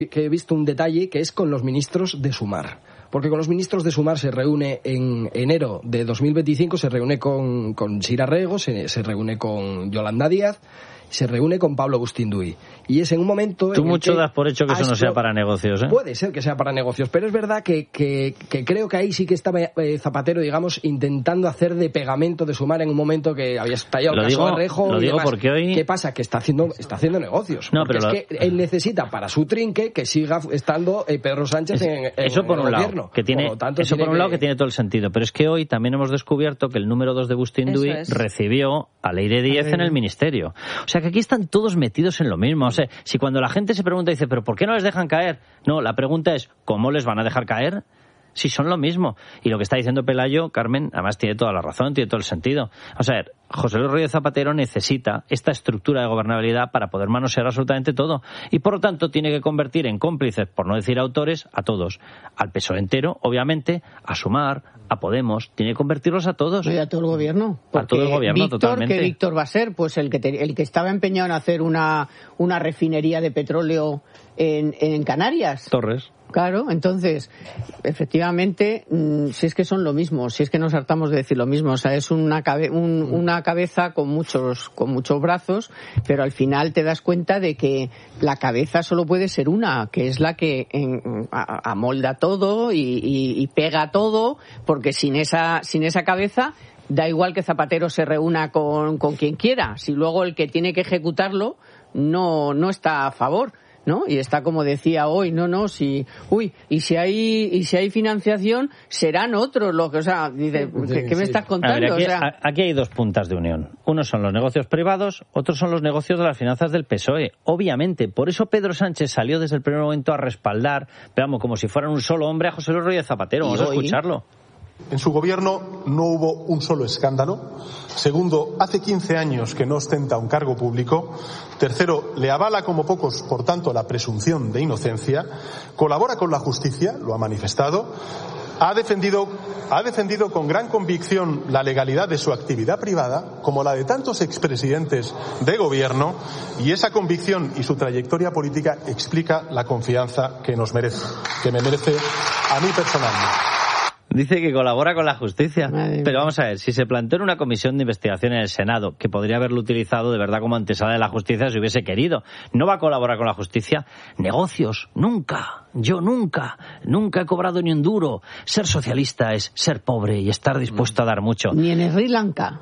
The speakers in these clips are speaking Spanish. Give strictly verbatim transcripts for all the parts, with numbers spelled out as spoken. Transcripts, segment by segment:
que he visto un detalle que es con los ministros de Sumar. Porque con los ministros de Sumar se reúne en enero de dos mil veinticinco, se reúne con, con Sira Rego, se, se reúne con Yolanda Díaz, se reúne con Pablo Bustinduy. Y es en un momento... Tú mucho das por hecho que eso no sea para negocios, ¿eh? Puede ser que sea para negocios, pero es verdad que, que, que creo que ahí sí que estaba eh, Zapatero, digamos, intentando hacer de pegamento de Sumar en un momento que había estallado el caso Arrejo. Lo digo demás. Porque hoy... ¿Qué pasa? Que está haciendo, está haciendo negocios. No, porque pero es lo... que él necesita para su trinque que siga estando eh, Pedro Sánchez es, en, en, eso por en un el lado, gobierno. Que tiene, por lo tanto, eso tiene por un lado que... que tiene todo el sentido. Pero es que hoy también hemos descubierto que el número dos de Bustinduy es. recibió a Leire Díez en el ministerio. O sea que aquí están todos metidos en lo mismo. O sea, si cuando la gente se pregunta, dice, ¿pero por qué no les dejan caer? No, la pregunta es, ¿cómo les van a dejar caer? Si son lo mismo. Y lo que está diciendo Pelayo, Carmen, además tiene toda la razón, tiene todo el sentido. O sea, José Luis Rodríguez Zapatero necesita esta estructura de gobernabilidad para poder manosear absolutamente todo. Y por lo tanto tiene que convertir en cómplices, por no decir autores, a todos. Al P S O E entero, obviamente, a Sumar, a Podemos, tiene que convertirlos a todos. Y a todo el gobierno. A todo el gobierno, Víctor, totalmente. ¿qué Víctor va a ser? Pues el que, te, el que estaba empeñado en hacer una, una refinería de petróleo en, en Canarias. Torres. Claro, entonces, efectivamente, si es que son lo mismo, si es que nos hartamos de decir lo mismo, o sea, es una, cabe, un, una cabeza con muchos, con muchos brazos, pero al final te das cuenta de que la cabeza solo puede ser una, que es la que en, a, amolda todo y, y, y pega todo, porque sin esa, sin esa cabeza da igual que Zapatero se reúna con, con quien quiera, si luego el que tiene que ejecutarlo no, no está a favor. ¿No? Y está como decía hoy, no, no, si, uy, y si hay, y si hay financiación, serán otros los que, o sea, dice, ¿qué, qué me estás contando? A ver, aquí, o sea, aquí hay dos puntas de unión. Unos son los negocios privados, otros son los negocios de las finanzas del P S O E. Obviamente, por eso Pedro Sánchez salió desde el primer momento a respaldar, pero vamos, como si fueran un solo hombre, a José Luis Rodríguez Zapatero. Vamos a escucharlo. En su gobierno no hubo un solo escándalo. Segundo, hace quince años que no ostenta un cargo público. Tercero, le avala como pocos, por tanto, la presunción de inocencia. Colabora con la justicia, lo ha manifestado. Ha defendido, ha defendido con gran convicción la legalidad de su actividad privada, como la de tantos expresidentes de gobierno, y esa convicción y su trayectoria política explica la confianza que nos merece, que me merece a mí personalmente. Dice que colabora con la justicia. Madre Pero vamos a ver, si se planteó en una comisión de investigación en el Senado, que podría haberlo utilizado de verdad como antesala de la justicia si hubiese querido, ¿no va a colaborar con la justicia? Negocios, nunca. Yo nunca. Nunca he cobrado ni un duro. Ser socialista es ser pobre y estar dispuesto a dar mucho. ni en Sri Lanka.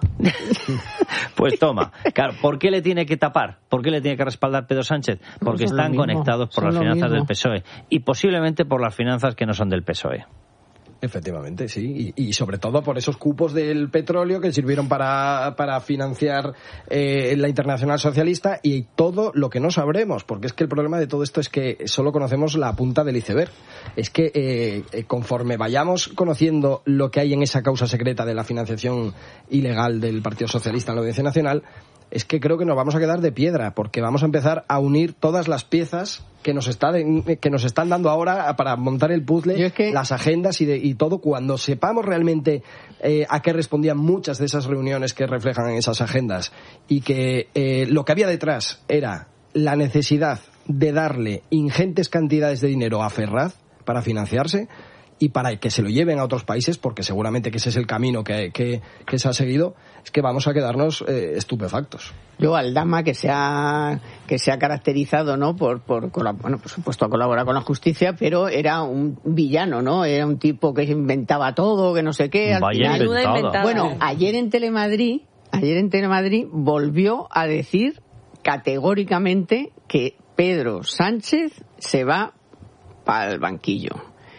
Pues toma. Claro, ¿por qué le tiene que tapar? ¿Por qué le tiene que respaldar Pedro Sánchez? Porque Son están lo mismo, conectados por son las lo finanzas mismo. del P S O E y posiblemente por las finanzas que no son del P S O E. Efectivamente, sí, y, y sobre todo por esos cupos del petróleo que sirvieron para, para financiar eh, la Internacional Socialista y todo lo que no sabremos, porque es que el problema de todo esto es que solo conocemos la punta del iceberg. Es que eh, conforme vayamos conociendo lo que hay en esa causa secreta de la financiación ilegal del Partido Socialista en la Audiencia Nacional, es que creo que nos vamos a quedar de piedra, porque vamos a empezar a unir todas las piezas que nos está de, que nos están dando ahora para montar el puzzle, es que... las agendas y, de, y todo, cuando sepamos realmente eh, a qué respondían muchas de esas reuniones que reflejan esas agendas y que eh, lo que había detrás era la necesidad de darle ingentes cantidades de dinero a Ferraz para financiarse y para que se lo lleven a otros países, porque seguramente que ese es el camino que, que, que se ha seguido, es que vamos a quedarnos eh, estupefactos. Yo, Aldama, que se ha, que se ha caracterizado, ¿no?, por, por, bueno, por supuesto, a colaborar con la justicia, pero era un villano, ¿no? Era un tipo que inventaba todo, que no sé qué. Al Vaya final, inventado. bueno, ayer en Telemadrid, ayer en Telemadrid volvió a decir categóricamente que Pedro Sánchez se va para el banquillo.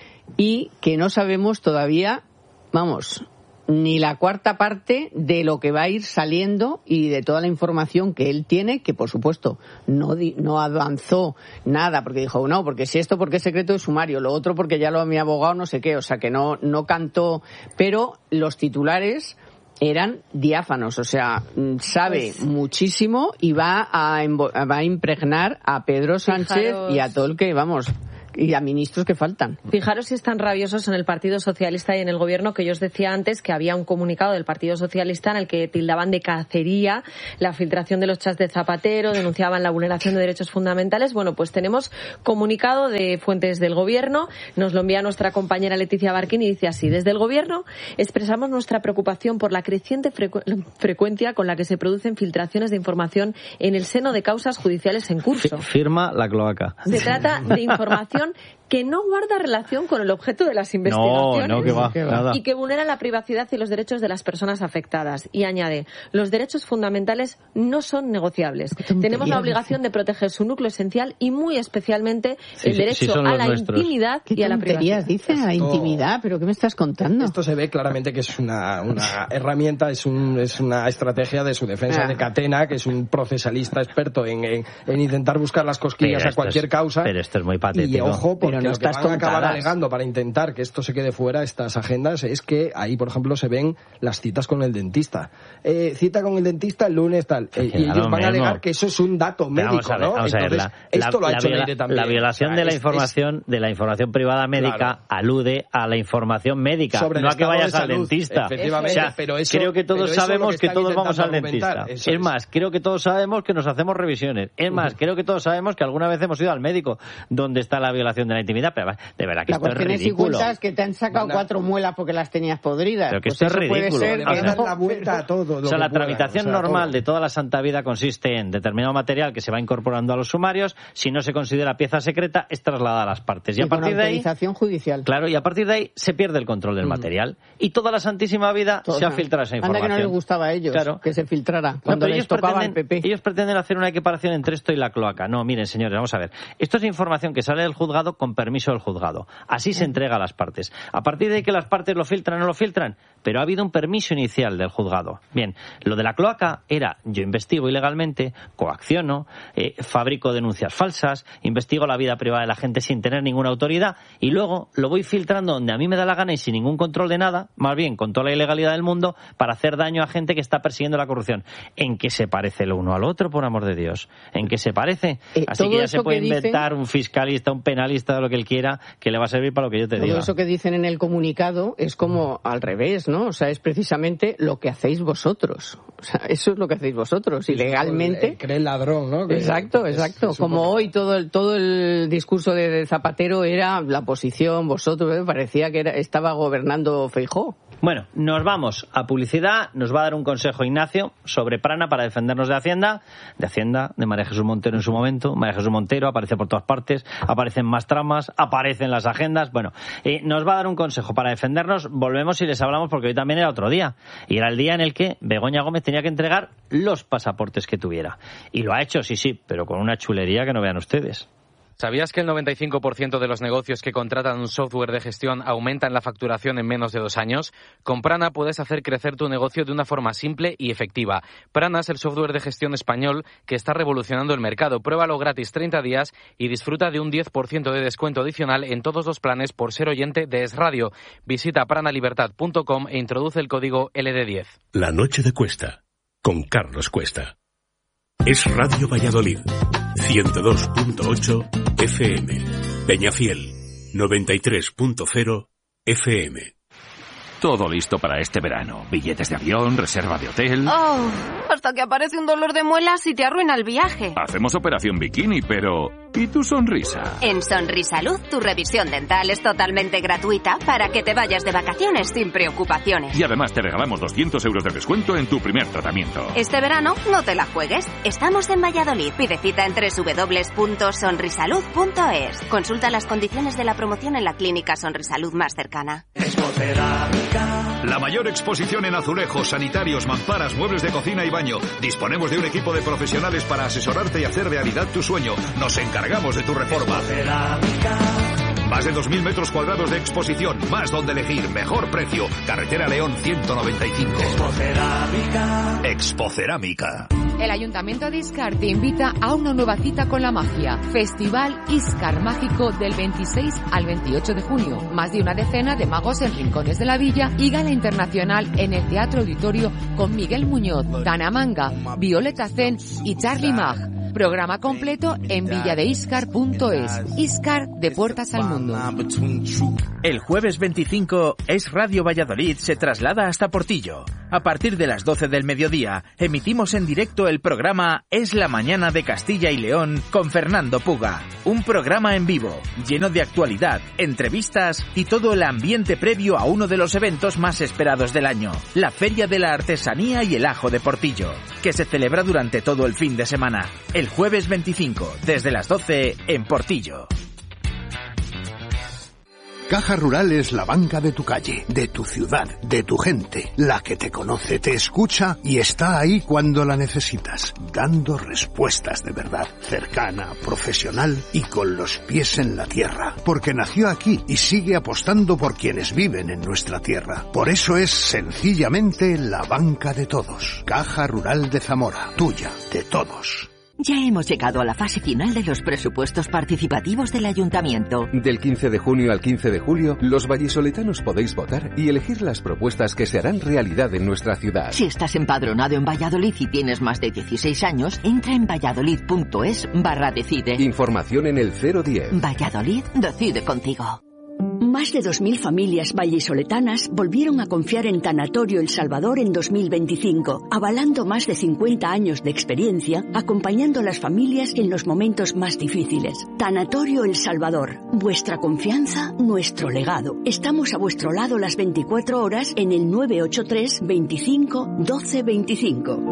Y que no sabemos todavía, vamos, ni la cuarta parte de lo que va a ir saliendo y de toda la información que él tiene, que por supuesto no di, no avanzó nada, porque dijo, no, porque si esto porque es secreto de sumario, lo otro porque ya lo ha mi abogado, no sé qué, o sea que no, no cantó, pero los titulares eran diáfanos, o sea, sabe pues, muchísimo y va a, va a impregnar a Pedro Sánchez fijaros, y a todo el que, vamos... y a ministros que faltan. Fijaros si están rabiosos en el Partido Socialista y en el Gobierno, que yo os decía antes que había un comunicado del Partido Socialista en el que tildaban de cacería la filtración de los chats de Zapatero, denunciaban la vulneración de derechos fundamentales. Bueno, pues tenemos comunicado de fuentes del Gobierno, nos lo envía nuestra compañera Leticia Barquín y dice así: desde el Gobierno expresamos nuestra preocupación por la creciente frecu- frecuencia con la que se producen filtraciones de información en el seno de causas judiciales en curso. Firma la cloaca. Se trata de información que no guarda relación con el objeto de las investigaciones. No, no, que va, nada. Y que vulnera la privacidad y los derechos de las personas afectadas. Y añade, los derechos fundamentales no son negociables. Tenemos la obligación de proteger su núcleo esencial y muy especialmente sí, el derecho sí, a la nuestros. intimidad y a la privacidad. Dice a intimidad, pero ¿qué me estás contando? Esto se ve claramente que es una, una herramienta, es, un, es una estrategia de su defensa ah. de Catena, que es un procesalista experto en, en, en intentar buscar las cosquillas a cualquier es, causa. Pero esto es muy patético. Y ojo, porque pero no lo que van estás a acabar tontadas. alegando para intentar que esto se quede fuera, estas agendas, es que ahí, por ejemplo, se ven las citas con el dentista. Eh, cita con el dentista el lunes tal. Eh, y ellos van a alegar que eso es un dato médico, vamos a ver, ¿no? Vamos Entonces, a ver, la, esto la, lo ha la hecho viola, Leire también. La violación o sea, de la es, información es... de la información privada médica claro. alude a la información médica, sobre no a que vayas de al salud, dentista. Efectivamente, O sea, pero eso, creo que todos pero eso sabemos que, que todos vamos al dentista. Es, es más, creo que todos sabemos que nos hacemos revisiones. Es más, uh-huh. creo que todos sabemos que alguna vez hemos ido al médico donde está la violación de la intimidad. Pero de verdad que la esto es ridículo. Si cuentas que te han sacado Van a... cuatro muelas porque las tenías podridas. Pero que pues esto es eso ridículo. Puede ser, o sea, dar la vuelta a todo. O sea, la tramitación o sea, normal todo. de toda la santa vida consiste en determinado material que se va incorporando a los sumarios. Si no se considera pieza secreta, es trasladada a las partes. Y, y a partir de ahí, judicial. Claro, y a partir de ahí se pierde el control del mm. material. Y toda la santísima vida Toda. se ha filtrado esa información. Anda que no les gustaba a ellos claro. que se filtrara cuando no, les tocaba al P P. Ellos pretenden hacer una equiparación entre esto y la cloaca. No, miren, señores, vamos a ver. Esto es información que sale del juzgado con permiso del juzgado. Así se entrega a las partes. A partir de ahí que las partes lo filtran o no lo filtran, pero ha habido un permiso inicial del juzgado. Bien, lo de la cloaca era yo investigo ilegalmente, coacciono, eh, fabrico denuncias falsas, investigo la vida privada de la gente sin tener ninguna autoridad y luego lo voy filtrando donde a mí me da la gana y sin ningún control de nada, más bien con toda la ilegalidad del mundo, para hacer daño a gente que está persiguiendo la corrupción. ¿En qué se parece lo uno al otro, por amor de Dios? ¿En qué se parece? Eh, Así que ya se puede inventar dicen... un fiscalista, un penalista, lo que él quiera, que le va a servir para lo que yo te todo diga. Todo eso que dicen en el comunicado es como al revés, ¿no? O sea, es precisamente lo que hacéis vosotros. O sea, eso es lo que hacéis vosotros. Ilegalmente. Cree el ladrón, ¿no? Que, exacto, que es, exacto. es como poco... hoy todo el, todo el discurso de, de Zapatero era la posición, vosotros, ¿eh? Parecía que era, estaba gobernando Feijóo. Bueno, nos vamos a publicidad. Nos va a dar un consejo Ignacio sobre Prana para defendernos de Hacienda. De Hacienda, de María Jesús Montero en su momento. María Jesús Montero aparece por todas partes. Aparecen más tramas, aparecen las agendas. Bueno, eh, nos va a dar un consejo para defendernos. Volvemos y les hablamos porque hoy también era otro día. Y era el día en el que Begoña Gómez tenía que entregar los pasaportes que tuviera. Y lo ha hecho, sí, sí, pero con una chulería que no vean ustedes. ¿Sabías que el noventa y cinco por ciento de los negocios que contratan un software de gestión aumentan la facturación en menos de dos años? Con Prana puedes hacer crecer tu negocio de una forma simple y efectiva. Prana es el software de gestión español que está revolucionando el mercado. Pruébalo gratis treinta días y disfruta de un diez por ciento de descuento adicional en todos los planes por ser oyente de Es Radio. Visita pranalibertad punto com e introduce el código L D diez. La noche de Cuesta, con Carlos Cuesta. Es Radio Valladolid, ciento dos punto ocho F M. Peñafiel, noventa y tres punto cero F M. Todo listo para este verano. Billetes de avión, reserva de hotel... Oh, hasta que aparece un dolor de muelas y te arruina el viaje. Hacemos operación bikini, pero... ¿y tu sonrisa? En Sonrisalud, tu revisión dental es totalmente gratuita para que te vayas de vacaciones sin preocupaciones. Y además te regalamos doscientos euros de descuento en tu primer tratamiento. Este verano, no te la juegues. Estamos en Valladolid. Pide cita en doble u doble u doble u punto sonrisalud punto es. Consulta las condiciones de la promoción en la clínica Sonrisalud más cercana. La mayor exposición en azulejos, sanitarios, mamparas, muebles de cocina y baño. Disponemos de un equipo de profesionales para asesorarte y hacer realidad tu sueño. Nos encargamos de tu reforma. Más de dos mil metros cuadrados de exposición, más donde elegir, mejor precio. Carretera León ciento noventa y cinco. Expocerámica. Expocerámica. El Ayuntamiento de Íscar te invita a una nueva cita con la magia. Festival Íscar Mágico del veintiséis al veintiocho de junio. Más de una decena de magos en rincones de la villa y gala internacional en el Teatro Auditorio con Miguel Muñoz, Tanamanga, Violeta Zen y Charlie Mag. Programa completo en villadeiscar punto es. Iscar, de puertas al mundo. El jueves veinticinco, Es Radio Valladolid se traslada hasta Portillo. A partir de las doce del mediodía, emitimos en directo el programa Es la Mañana de Castilla y León con Fernando Puga. Un programa en vivo, lleno de actualidad, entrevistas y todo el ambiente previo a uno de los eventos más esperados del año, la Feria de la Artesanía y el Ajo de Portillo, que se celebra durante todo el fin de semana. El jueves veinticinco, desde las doce, en Portillo. Caja Rural es la banca de tu calle, de tu ciudad, de tu gente, la que te conoce, te escucha y está ahí cuando la necesitas, dando respuestas de verdad, cercana, profesional y con los pies en la tierra, porque nació aquí y sigue apostando por quienes viven en nuestra tierra. Por eso es sencillamente la banca de todos. Caja Rural de Zamora, tuya, de todos. Ya hemos llegado a la fase final de los presupuestos participativos del Ayuntamiento. Del quince de junio al quince de julio, los vallisoletanos podéis votar y elegir las propuestas que se harán realidad en nuestra ciudad. Si estás empadronado en Valladolid y tienes más de dieciséis años, entra en valladolid punto es barra decide. Información en el cero diez. Valladolid decide contigo. Más de dos mil familias vallisoletanas volvieron a confiar en Tanatorio El Salvador en dos mil veinticinco, avalando más de cincuenta años de experiencia, acompañando a las familias en los momentos más difíciles. Tanatorio El Salvador, vuestra confianza, nuestro legado. Estamos a vuestro lado las veinticuatro horas en el nueve ocho tres, veinticinco, doce veinticinco.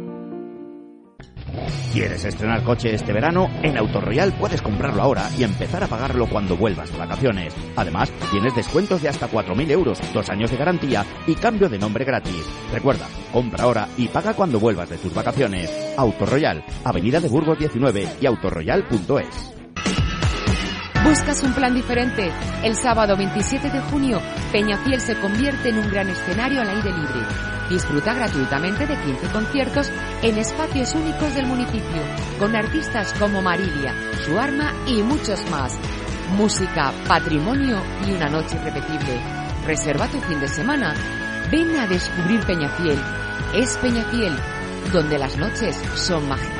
¿Quieres estrenar coche este verano? En Autoroyal puedes comprarlo ahora y empezar a pagarlo cuando vuelvas de vacaciones. Además, tienes descuentos de hasta cuatro mil euros, dos años de garantía y cambio de nombre gratis. Recuerda, compra ahora y paga cuando vuelvas de tus vacaciones. Autoroyal, Avenida de Burgos diecinueve y autoroyal punto es. ¿Buscas un plan diferente? El sábado veintisiete de junio, Peñafiel se convierte en un gran escenario al aire libre. Disfruta gratuitamente de quince conciertos en espacios únicos del municipio, con artistas como Marilia, Su Arma y muchos más. Música, patrimonio y una noche irrepetible. Reserva tu fin de semana. Ven a descubrir Peñafiel. Es Peñafiel, donde las noches son mágicas.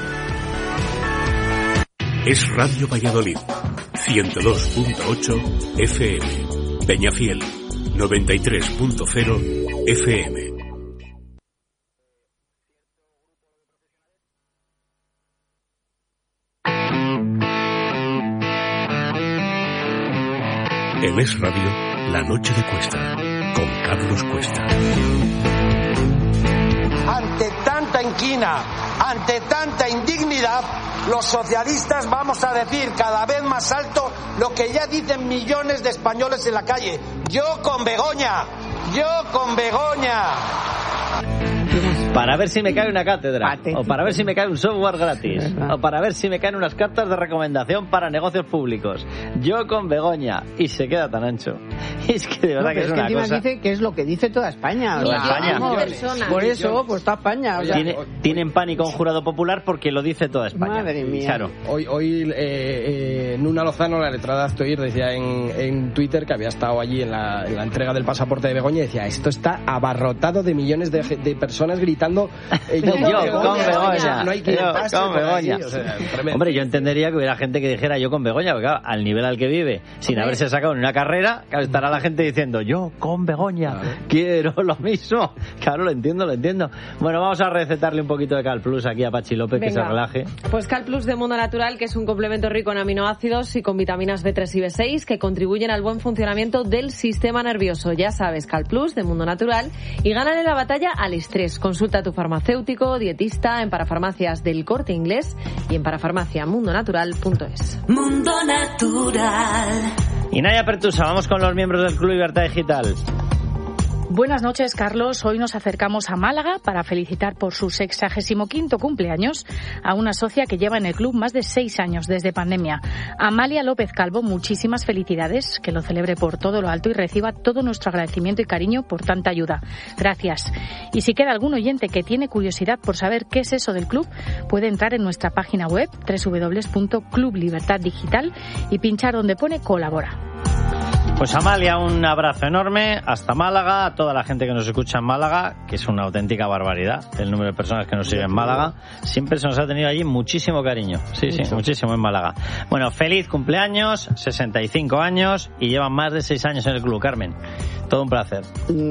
Es Radio Valladolid, ciento dos punto ocho F M. Peñafiel, noventa y tres punto cero F M. En Es Radio, La Noche de Cuesta, con Carlos Cuesta. Ante tanta inquina, ante tanta indignidad, los socialistas vamos a decir cada vez más alto lo que ya dicen millones de españoles en la calle. Yo con Begoña, yo con Begoña. Para ver si me cae una cátedra, o para ver si me cae un software gratis, o para ver si me caen unas cartas de recomendación para negocios públicos. Yo con Begoña, y se queda tan ancho. Y es que de verdad no, que es, es una que cosa. Dice que es lo que dice toda España. Toda España. Vamos, por eso, pues está España. O sea, Tiene, tienen pánico un jurado popular porque lo dice toda España. Madre mía. Claro. Hoy, hoy eh, eh, Nuna Lozano, la letrada de Aztoir, decía en, en Twitter que había estado allí en la, en la entrega del pasaporte de Begoña y decía, esto está abarrotado de millones de, de personas gritando eh, yo, yo con con Begoña. Begoña. No hay quien Yo pase con por Begoña. allí, o sea, tremendo. Hombre, yo entendería que hubiera gente que dijera yo con Begoña, porque claro, al nivel al que vive, sin Hombre. haberse sacado ni una carrera, claro, estará la gente diciendo yo con Begoña, claro. Quiero lo mismo. Claro, lo entiendo, lo entiendo. Bueno, vamos a recetarle un poquito de Cal Plus aquí a Pachi López. Venga, que se relaje. Pues Cal Plus de Mundo Natural, que es un complemento rico en aminoácidos y con vitaminas B tres y B seis que contribuyen al buen funcionamiento del sistema nervioso. Ya sabes, Cal Plus de Mundo Natural, y gánale la batalla al estrés. Consulta a tu farmacéutico, dietista, en Parafarmacias del Corte Inglés y en parafarmacia mundo natural punto es. Mundo Natural. Y Naya Pertusa, vamos con los miembros del Club Libertad Digital. Buenas noches, Carlos. Hoy nos acercamos a Málaga para felicitar por su sexagésimo quinto cumpleaños a una socia que lleva en el club más de seis años desde pandemia. Amalia López Calvo, muchísimas felicidades, que lo celebre por todo lo alto y reciba todo nuestro agradecimiento y cariño por tanta ayuda. Gracias. Y si queda algún oyente que tiene curiosidad por saber qué es eso del club, puede entrar en nuestra página web doble u doble u doble u punto club libertad digital y pinchar donde pone colabora. Pues Amalia, un abrazo enorme hasta Málaga, a toda la gente que nos escucha en Málaga, que es una auténtica barbaridad el número de personas que nos siguen en Málaga. Siempre se nos ha tenido allí muchísimo cariño. Sí, sí, muchísimo en Málaga. Bueno, feliz cumpleaños, sesenta y cinco años, y llevan más de seis años en el club, Carmen. Todo un placer.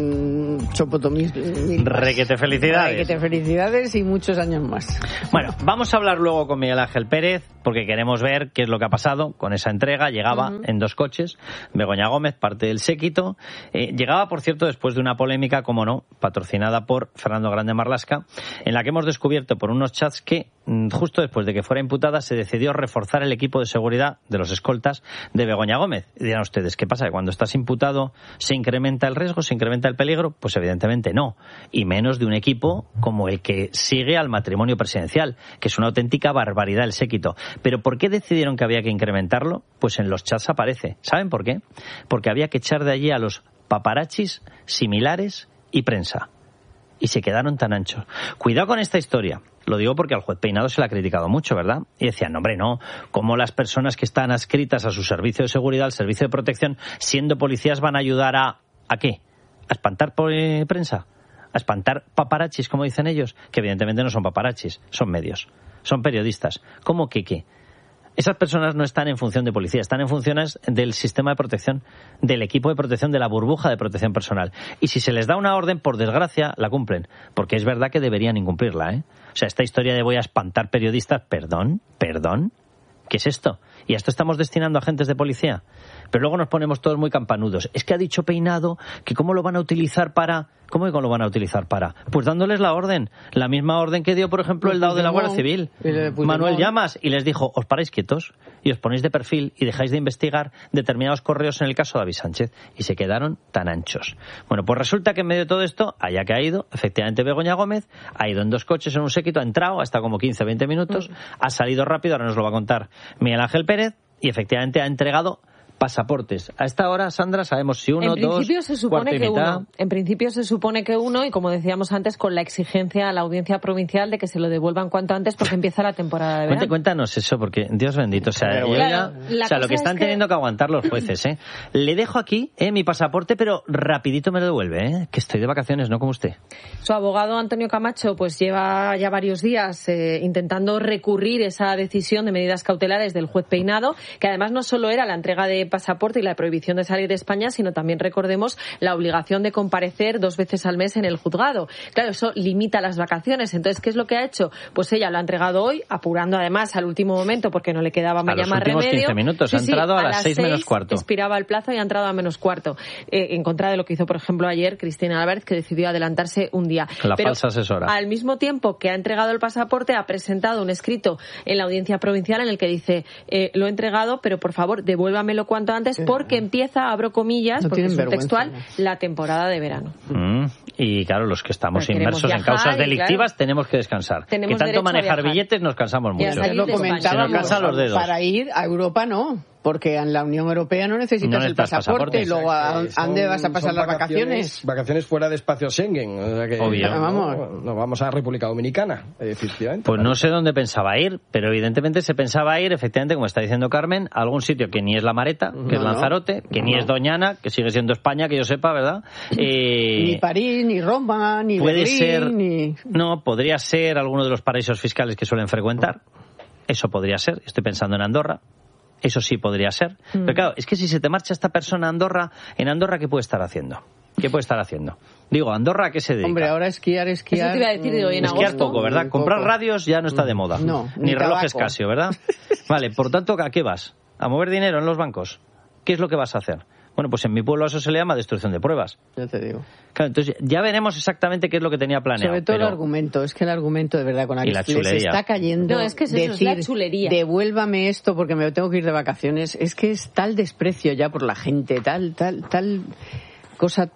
Mm, chopoto mil, mil Requete felicidades. Requete felicidades y muchos años más. Bueno, vamos a hablar luego con Miguel Ángel Pérez, porque queremos ver qué es lo que ha pasado con esa entrega. Llegaba uh-huh. en dos coches, Begoña Gómez, parte del séquito. Eh, llegaba, por cierto, después de una polémica, como no, patrocinada por Fernando Grande Marlaska, en la que hemos descubierto por unos chats que, justo después de que fuera imputada, se decidió reforzar el equipo de seguridad de los escoltas de Begoña Gómez. Y dirán ustedes, ¿qué pasa? ¿Que cuando estás imputado se incrementa el riesgo, se incrementa el peligro? Pues evidentemente no. Y menos de un equipo como el que sigue al matrimonio presidencial, que es una auténtica barbaridad el séquito. ¿Pero por qué decidieron que había que incrementarlo? Pues en los chats aparece. ¿Saben por qué? Porque había que echar de allí a los paparachis, similares y prensa. Y se quedaron tan anchos. Cuidado con esta historia. Lo digo porque al juez Peinado se le ha criticado mucho, ¿verdad? Y decían, no, hombre, no. ¿Cómo las personas que están adscritas a su servicio de seguridad, al servicio de protección, siendo policías, van a ayudar a... ¿a qué? ¿A espantar por, eh, prensa? ¿A espantar paparachis, como dicen ellos? Que evidentemente no son paparachis, son medios. Son periodistas. ¿Cómo que qué? Esas personas no están en función de policía, están en funciones del sistema de protección, del equipo de protección, de la burbuja de protección personal. Y si se les da una orden, por desgracia, la cumplen. Porque es verdad que deberían incumplirla, ¿eh? O sea, esta historia de voy a espantar periodistas, perdón, perdón, ¿qué es esto? ¿Y a esto estamos destinando agentes de policía? Pero luego nos ponemos todos muy campanudos. Es que ha dicho Peinado que cómo lo van a utilizar para... ¿Cómo que cómo lo van a utilizar para? Pues dándoles la orden. La misma orden que dio, por ejemplo, el dado de la Guardia Civil, Manuel Llamas, y les dijo, os paráis quietos y os ponéis de perfil y dejáis de investigar determinados correos en el caso de David Sánchez. Y se quedaron tan anchos. Bueno, pues resulta que en medio de todo esto, haya caído, efectivamente, Begoña Gómez, ha ido en dos coches en un séquito, ha entrado hasta como quince o veinte minutos, ha salido rápido, ahora nos lo va a contar Miguel Ángel Pérez, y efectivamente ha entregado pasaportes. A esta hora, Sandra, sabemos si uno, en principio dos, se supone cuarto y que mitad. uno. En principio se supone que uno, y como decíamos antes, con la exigencia a la audiencia provincial de que se lo devuelvan cuanto antes porque empieza la temporada de verano. Cuéntanos eso, porque Dios bendito, o sea, Pero, claro, ya, o sea lo que están es que... teniendo que aguantar los jueces, ¿eh? Le dejo aquí eh, mi pasaporte, pero rapidito me lo devuelve, ¿eh? Que estoy de vacaciones, no como usted. Su abogado Antonio Camacho pues lleva ya varios días eh, intentando recurrir esa decisión de medidas cautelares del juez Peinado, que además no solo era la entrega de pasaporte y la prohibición de salir de España, sino también, recordemos, la obligación de comparecer dos veces al mes en el juzgado. Claro, eso limita las vacaciones. Entonces, ¿qué es lo que ha hecho? Pues ella lo ha entregado hoy, apurando además al último momento porque no le quedaba más remedio. A los últimos quince minutos, sí, ha entrado sí, a, a las seis menos cuarto. Expiraba el plazo y ha entrado a menos cuarto. Eh, en contra de lo que hizo, por ejemplo, ayer Cristina Álvarez, que decidió adelantarse un día. La Pero, falsa asesora. Al mismo tiempo que ha entregado el pasaporte, ha presentado un escrito en la audiencia provincial en el que dice, eh, lo he entregado, pero por favor, devuélvamelo cuanto antes porque empieza, abro comillas, no porque es un textual, ¿no? La temporada de verano. Mm, y claro, los que estamos inmersos en causas delictivas, claro, tenemos que descansar. Tenemos que tanto manejar billetes nos cansamos mucho. Ya lo comentábamos, se nos cansan los dedos. Para ir a Europa no. Porque en la Unión Europea no necesitas no el pasaporte. Luego, ¿a dónde vas a pasar las vacaciones? Vacaciones fuera de espacio Schengen. O sea que, Obvio. No, vamos. Nos vamos a República Dominicana, efectivamente. Pues no sé dónde pensaba ir, pero evidentemente se pensaba ir, efectivamente, como está diciendo Carmen, a algún sitio que ni es La Mareta, que no, es Lanzarote, que no, ni no. es Doñana, que sigue siendo España, que yo sepa, ¿verdad? Eh, ni París, ni Roma, ni puede Berlín, ser, ni... No, podría ser alguno de los paraísos fiscales que suelen frecuentar. Eso podría ser. Estoy pensando en Andorra. Eso sí podría ser. Mm. Pero claro, es que si se te marcha esta persona a Andorra, ¿en Andorra qué puede estar haciendo? ¿Qué puede estar haciendo? Digo, ¿Andorra a qué se dedica? Hombre, ahora esquiar, esquiar... Eso te iba a decir, digo, en esquiar agosto. poco, ¿verdad? Comprar poco. radios ya no está de moda. No, ni, ni relojes tabaco. Casio, ¿verdad? Vale, por tanto, ¿a qué vas? ¿A mover dinero en los bancos? ¿Qué es lo que vas a hacer? Bueno, pues en mi pueblo eso se le llama destrucción de pruebas. Ya te digo. Claro, entonces ya veremos exactamente qué es lo que tenía planeado. Sobre todo pero... el argumento, es que el argumento de verdad con la y la que les está cayendo. No, es que es decir, eso, es la chulería. Devuélvame esto porque me tengo que ir de vacaciones. Es que es tal desprecio ya por la gente, tal, tal, tal... cosa,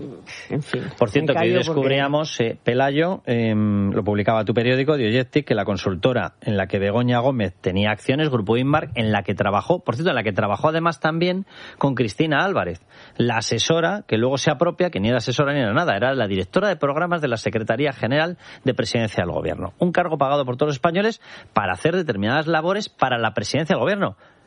en fin. Por cierto, que hoy descubríamos, porque... eh, Pelayo, eh, lo publicaba tu periódico, Diogetic, que la consultora en la que Begoña Gómez tenía acciones, Grupo Inmark, en la que trabajó, por cierto, en la que trabajó además también con Cristina Álvarez, la asesora, que luego se apropia, que ni era asesora ni era nada, era la directora de programas de la Secretaría General de Presidencia del Gobierno. Un cargo pagado por todos los españoles para hacer determinadas labores para la presidencia del Gobierno.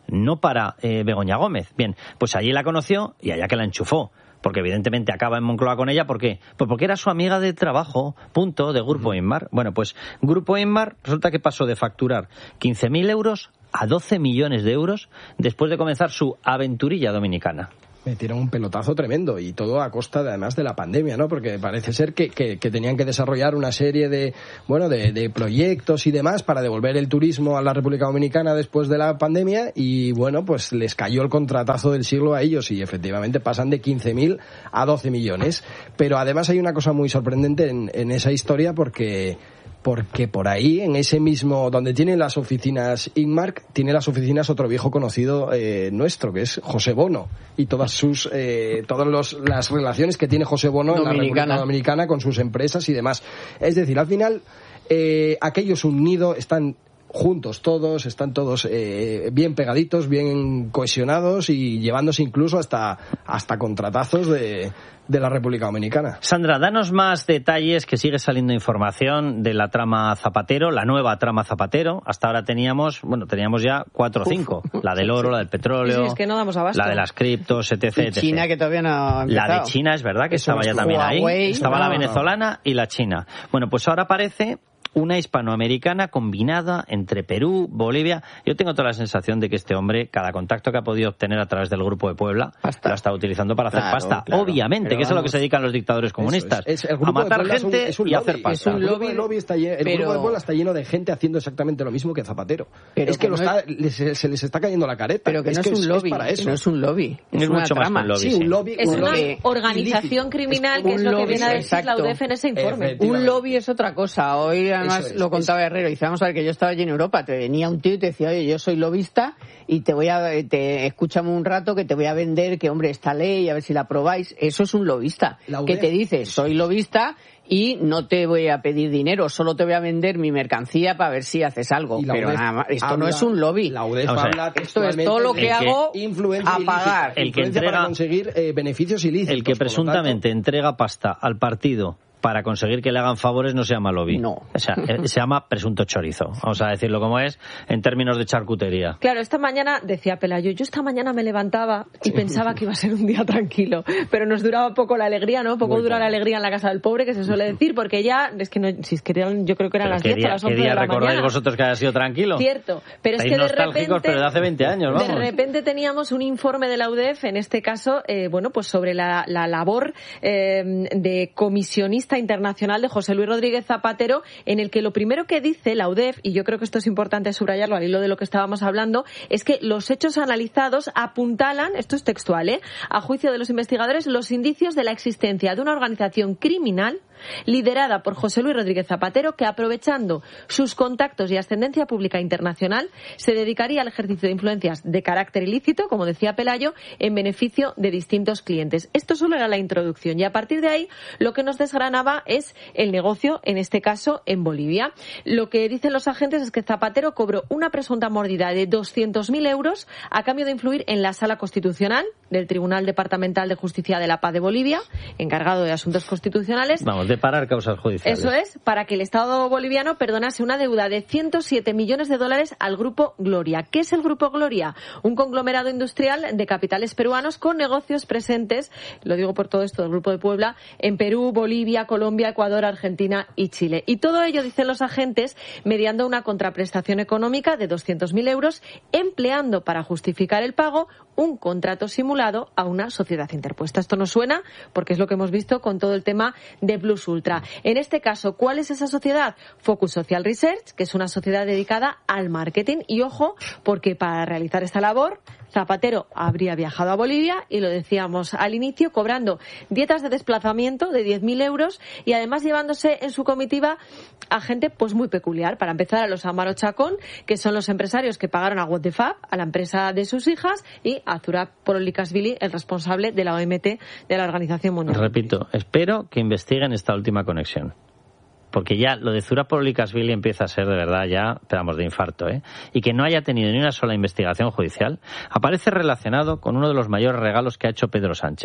no para eh, Begoña Gómez. Bien, pues allí la conoció y allá que la enchufó. Porque evidentemente acaba en Moncloa con ella. ¿Por qué? Pues porque era su amiga de trabajo, punto, de Grupo Inmar. Bueno, pues Grupo Inmar resulta que pasó de facturar quince mil euros a doce millones de euros después de comenzar su aventurilla dominicana. Metieron un pelotazo tremendo y todo a costa de, además de la pandemia, ¿no? Porque parece ser que, que, que tenían que desarrollar una serie de, bueno, de, de proyectos y demás para devolver el turismo a la República Dominicana después de la pandemia y, bueno, pues les cayó el contratazo del siglo a ellos y efectivamente pasan de quince mil a doce millones. Pero además hay una cosa muy sorprendente en, en esa historia porque... porque por ahí, en ese mismo, donde tiene las oficinas Inmark, tiene las oficinas otro viejo conocido eh, nuestro, que es José Bono, y todas sus, eh, todas los, las relaciones que tiene José Bono Dominicana. en la República Dominicana con sus empresas y demás. Es decir, al final, eh, aquello es un nido, están juntos todos, están todos eh, bien pegaditos, bien cohesionados y llevándose incluso hasta, hasta contratazos de... de la República Dominicana. Sandra, danos más detalles, que sigue saliendo información de la trama Zapatero, la nueva trama Zapatero. Hasta ahora teníamos, bueno, teníamos ya cuatro o cinco. Uf, la del oro, sí, sí. la del petróleo, sí, es que no damos abasto. La de las criptos, etc, y etcétera. China, que todavía no ha empezado. La de China, es verdad, que Eso estaba ya también Huawei, ahí. Estaba no, la venezolana no. y la china. Bueno, pues ahora aparece una hispanoamericana combinada entre Perú, Bolivia. Yo tengo toda la sensación de que este hombre, cada contacto que ha podido obtener a través del Grupo de Puebla, pasta. lo está utilizando para claro, hacer pasta. Claro. Obviamente, pero que vamos, eso es a lo que se dedican los dictadores comunistas. Es, es, a matar gente es un, es un y lobby, hacer pasta. Es un lobby, el lobby está lleno, el pero... Grupo de Puebla está lleno de gente haciendo exactamente lo mismo que Zapatero. Pero es que, que lo no está, es... les, se les está cayendo la careta. Pero que es no que es un lobby. Es para eso. No es un lobby. Es, es mucho más que un lobby. Sí, un lobby. Es un una lobby organización criminal, que es lo que viene a decir la U D F en ese informe. Un lobby es otra cosa. Hoy además lo contaba Herrero. Dice, vamos a ver, que yo estaba allí en Europa, te venía un tío y te decía, oye, yo soy lobista y te voy a, te escúchame un rato que te voy a vender, que hombre, esta ley, a ver si la aprobáis. Eso es un lobista, que te dice, soy lobista y no te voy a pedir dinero, solo te voy a vender mi mercancía para ver si haces algo. Pero nada más, esto habla, no es un lobby. La U D F o sea, habla esto es todo lo que, que hago a pagar. El que entrega, para conseguir eh, beneficios ilícitos. El que presuntamente entrega pasta al partido para conseguir que le hagan favores no se llama lobby. No. O sea, se llama presunto chorizo. Vamos a decirlo como es, en términos de charcutería. Claro, esta mañana, decía Pelayo, yo esta mañana me levantaba y pensaba que iba a ser un día tranquilo, pero nos duraba poco la alegría, ¿no? Poco Muy dura bien. la alegría en la casa del pobre, que se suele decir, porque ya, es que no, si es que eran, yo creo que eran las diez o las once de la mañana. ¿Qué día recordáis vosotros que haya sido tranquilo? Cierto, pero Estáis es que de repente... pero de hace veinte años, vamos. De repente teníamos un informe de la U D F, en este caso, eh, bueno, pues sobre la, la labor eh, de comisionista internacional de José Luis Rodríguez Zapatero, en el que lo primero que dice la U D F, y yo creo que esto es importante subrayarlo al hilo de lo que estábamos hablando, es que los hechos analizados apuntalan, esto es textual, ¿eh? a juicio de los investigadores, los indicios de la existencia de una organización criminal liderada por José Luis Rodríguez Zapatero, que aprovechando sus contactos y ascendencia pública internacional, se dedicaría al ejercicio de influencias de carácter ilícito, como decía Pelayo, en beneficio de distintos clientes. Esto solo era la introducción, y a partir de ahí lo que nos desgranaba es el negocio, en este caso en Bolivia. Lo que dicen los agentes es que Zapatero cobró una presunta mordida de doscientos mil euros a cambio de influir en la Sala Constitucional del Tribunal Departamental de Justicia de la Paz de Bolivia, encargado de asuntos constitucionales. Vamos, de parar causas judiciales. Eso es, para que el Estado boliviano perdonase una deuda de ciento siete millones de dólares al Grupo Gloria. ¿Qué es el Grupo Gloria? Un conglomerado industrial de capitales peruanos con negocios presentes, lo digo por todo esto del Grupo de Puebla, en Perú, Bolivia, Colombia, Ecuador, Argentina y Chile. Y todo ello, dicen los agentes, mediando una contraprestación económica de doscientos mil euros, empleando para justificar el pago un contrato simulado a una sociedad interpuesta. Esto nos suena porque es lo que hemos visto con todo el tema de Plus Ultra. En este caso, ¿cuál es esa sociedad? Focus Social Research, que es una sociedad dedicada al marketing. Y ojo, porque para realizar esta labor, Zapatero habría viajado a Bolivia, y lo decíamos al inicio, cobrando dietas de desplazamiento de diez mil euros y además llevándose en su comitiva a gente pues muy peculiar. Para empezar, a los Amaro Chacón, que son los empresarios que pagaron a What the Fab, a la empresa de sus hijas, y a Zurab Polikashvili, el responsable de la O M T, de la Organización Mundial. Repito, espero que investiguen esta última conexión. Porque ya lo de Zurab Polikashvili empieza a ser de verdad ya, esperamos, de infarto, ¿eh? Y que no haya tenido ni una sola investigación judicial, aparece relacionado con uno de los mayores regalos que ha hecho Pedro Sánchez,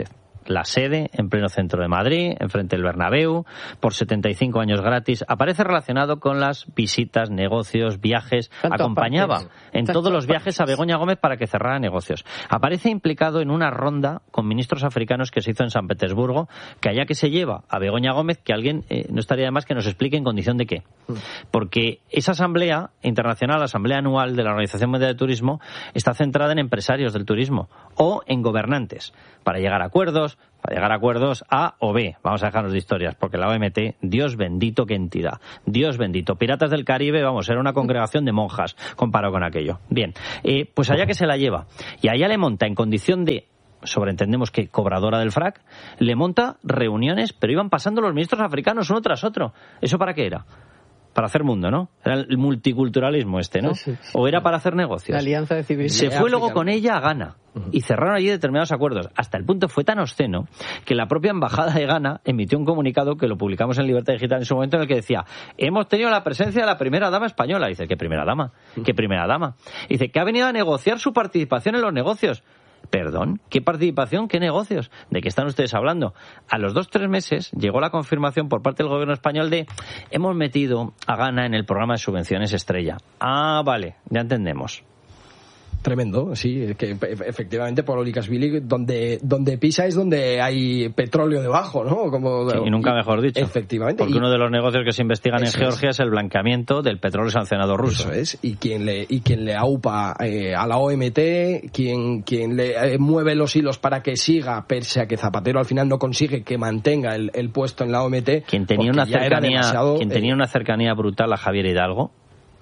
la sede en pleno centro de Madrid, enfrente del Bernabéu, por setenta y cinco años gratis. Aparece relacionado con las visitas, negocios, viajes. Tanto Acompañaba aparte, en tanto todos los aparte. viajes a Begoña Gómez para que cerrara negocios. Aparece implicado en una ronda con ministros africanos que se hizo en San Petersburgo, que allá que se lleva a Begoña Gómez, que alguien eh, no estaría de más que nos explique en condición de qué. Porque esa asamblea internacional, la asamblea anual de la Organización Mundial de Turismo, está centrada en empresarios del turismo o en gobernantes, para llegar a acuerdos, para llegar a acuerdos A o B. Vamos a dejarnos de historias, porque la O M T, Dios bendito, qué entidad. Dios bendito. Piratas del Caribe, vamos, era una congregación de monjas comparado con aquello. Bien, eh, pues allá que se la lleva. Y allá le monta en condición de, sobreentendemos que cobradora del frac, le monta reuniones, pero iban pasando los ministros africanos uno tras otro. ¿Eso para qué era? Para hacer mundo, ¿no? Era el multiculturalismo este, ¿no? Sí, sí. ¿O era para hacer negocios? La alianza de civilizaciones. Se fue luego con ella a Ghana y cerraron allí determinados acuerdos. Hasta el punto fue tan obsceno que la propia embajada de Ghana emitió un comunicado que lo publicamos en Libertad Digital en su momento, en el que decía: hemos tenido la presencia de la primera dama española. Dice, ¿qué primera dama? ¿Qué primera dama? Dice, que ha venido a negociar su participación en los negocios. Perdón, ¿qué participación? ¿Qué negocios? ¿De qué están ustedes hablando? A los dos, tres meses llegó la confirmación por parte del gobierno español de hemos metido a Ghana en el programa de subvenciones Estrella. Ah, vale, ya entendemos. Tremendo, sí, que efectivamente por Olikashvili donde donde pisa es donde hay petróleo debajo, ¿no? Como, sí, y nunca mejor dicho. Efectivamente. Porque y, uno de los negocios que se investigan en Georgia es. es el blanqueamiento del petróleo sancionado ruso. Eso es, y quien le y quien le aupa eh, a la O M T, quien quien le eh, mueve los hilos para que siga, pese a que Zapatero al final no consigue que mantenga el, el puesto en la O M T. Quien tenía una cercanía, quien tenía eh, una cercanía brutal a Javier Hidalgo.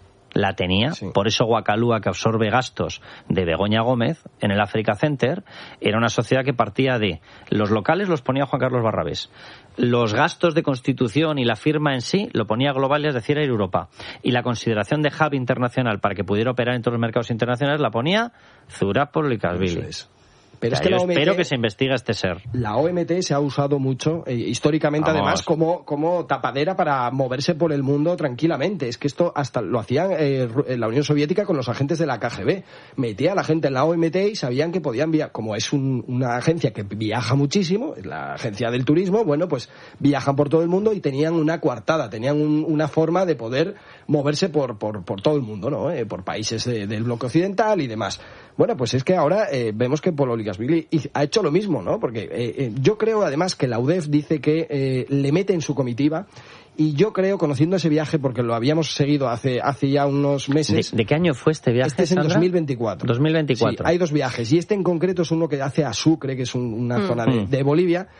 La tenía, sí. Por eso Guacalúa, que absorbe gastos de Begoña Gómez en el Africa Center, era una sociedad que partía de los locales los ponía Juan Carlos Barrabés, los gastos de constitución y la firma en sí lo ponía Global, es decir, Air Europa, y la consideración de hub internacional para que pudiera operar en todos los mercados internacionales la ponía Zurab por Olikashvili. Pero o sea, es que la O M T, espero que se investigue este ser. La O M T se ha usado mucho, eh, históricamente Vamos. además, como, como tapadera para moverse por el mundo tranquilamente. Es que esto hasta lo hacían eh, la Unión Soviética con los agentes de la K G B. Metía a la gente en la O M T y sabían que podían viajar. Como es un, una agencia que viaja muchísimo, es la agencia del turismo, bueno, pues viajan por todo el mundo y tenían una coartada, tenían un, una forma de poder moverse por, por, por todo el mundo, ¿no? Eh, por países de, del bloque occidental y demás. Bueno, pues es que ahora eh, vemos que por Olikashvili ha hecho lo mismo, ¿no? Porque eh, eh, yo creo además que la U D E F dice que eh, le mete en su comitiva, y yo creo, conociendo ese viaje, porque lo habíamos seguido hace hace ya unos meses... ¿De, de qué año fue este viaje, Este es en Sandra? dos mil veinticuatro. dos mil veinticuatro. Sí, hay dos viajes, y este en concreto es uno que hace a Sucre, que es un, una mm. zona de, de Bolivia,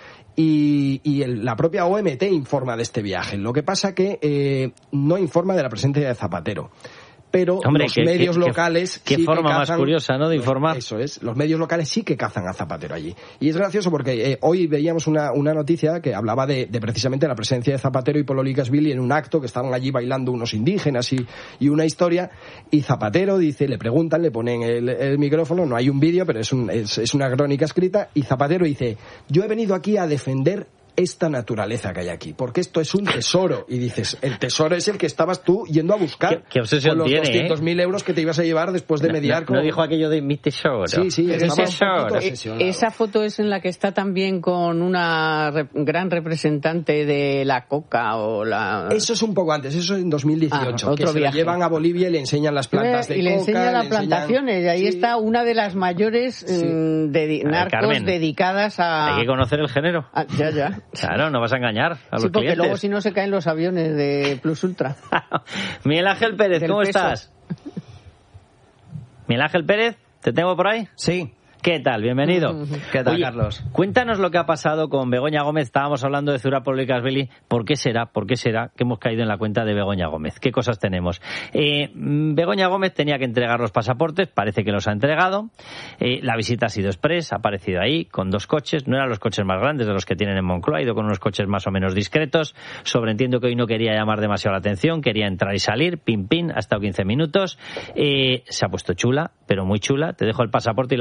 y, y el, la propia O M T informa de este viaje. Lo que pasa que eh, no informa de la presencia de Zapatero. Pero Hombre, los qué, medios qué, locales qué sí forma que cazan, más curiosa, ¿no?, de informar. Eso es, los medios locales sí que cazan a Zapatero allí. Y es gracioso porque eh, hoy veíamos una, una noticia que hablaba de, de precisamente la presencia de Zapatero y Polo Olikashvili en un acto que estaban allí bailando unos indígenas y, y una historia, y Zapatero dice, le preguntan, le ponen el, el micrófono, no hay un vídeo, pero es, un, es, es una crónica escrita, y Zapatero dice, yo he venido aquí a defender esta naturaleza que hay aquí, porque esto es un tesoro. Y dices, el tesoro es el que estabas tú yendo a buscar. ¿Qué, qué obsesión con los tiene, doscientos mil eh? euros que te ibas a llevar después de no, mediar no, con... No dijo aquello de mi tesoro. Sí, sí, es tesoro. Esa foto es en la que está también con una rep gran representante de la coca o la... Eso es un poco antes, eso es en dos mil dieciocho. Ah, otro que se viaje. lo llevan a Bolivia y le enseñan las plantas de y le coca. enseñan las le plantaciones, enseñan... y ahí sí. está una de las mayores sí. mmm, de narcos Carmen, dedicadas a... Hay que conocer el género. Ah, ya, ya. Claro, no vas a engañar a los sí, porque clientes. luego si no se caen los aviones de Plus Ultra. Miguel Ángel Pérez, Del ¿cómo peso. estás? Miguel Ángel Pérez, ¿te tengo por ahí? Sí. ¿Qué tal? Bienvenido. ¿Qué tal, Oye, Carlos? Cuéntanos lo que ha pasado con Begoña Gómez. Estábamos hablando de Zurab por Olikashvili. ¿Por qué será? ¿Por qué será que hemos caído en la cuenta de Begoña Gómez? ¿Qué cosas tenemos? Eh, Begoña Gómez tenía que entregar los pasaportes. Parece que los ha entregado. Eh, la visita ha sido express. Ha aparecido ahí con dos coches. No eran los coches más grandes de los que tienen en Moncloa. Ha ido con unos coches más o menos discretos. Sobreentiendo que hoy no quería llamar demasiado la atención. Quería entrar y salir. Pim, pim. Ha estado quince minutos. Eh, se ha puesto chula, pero muy chula. Te dejo el pasaporte y le ha faltado poner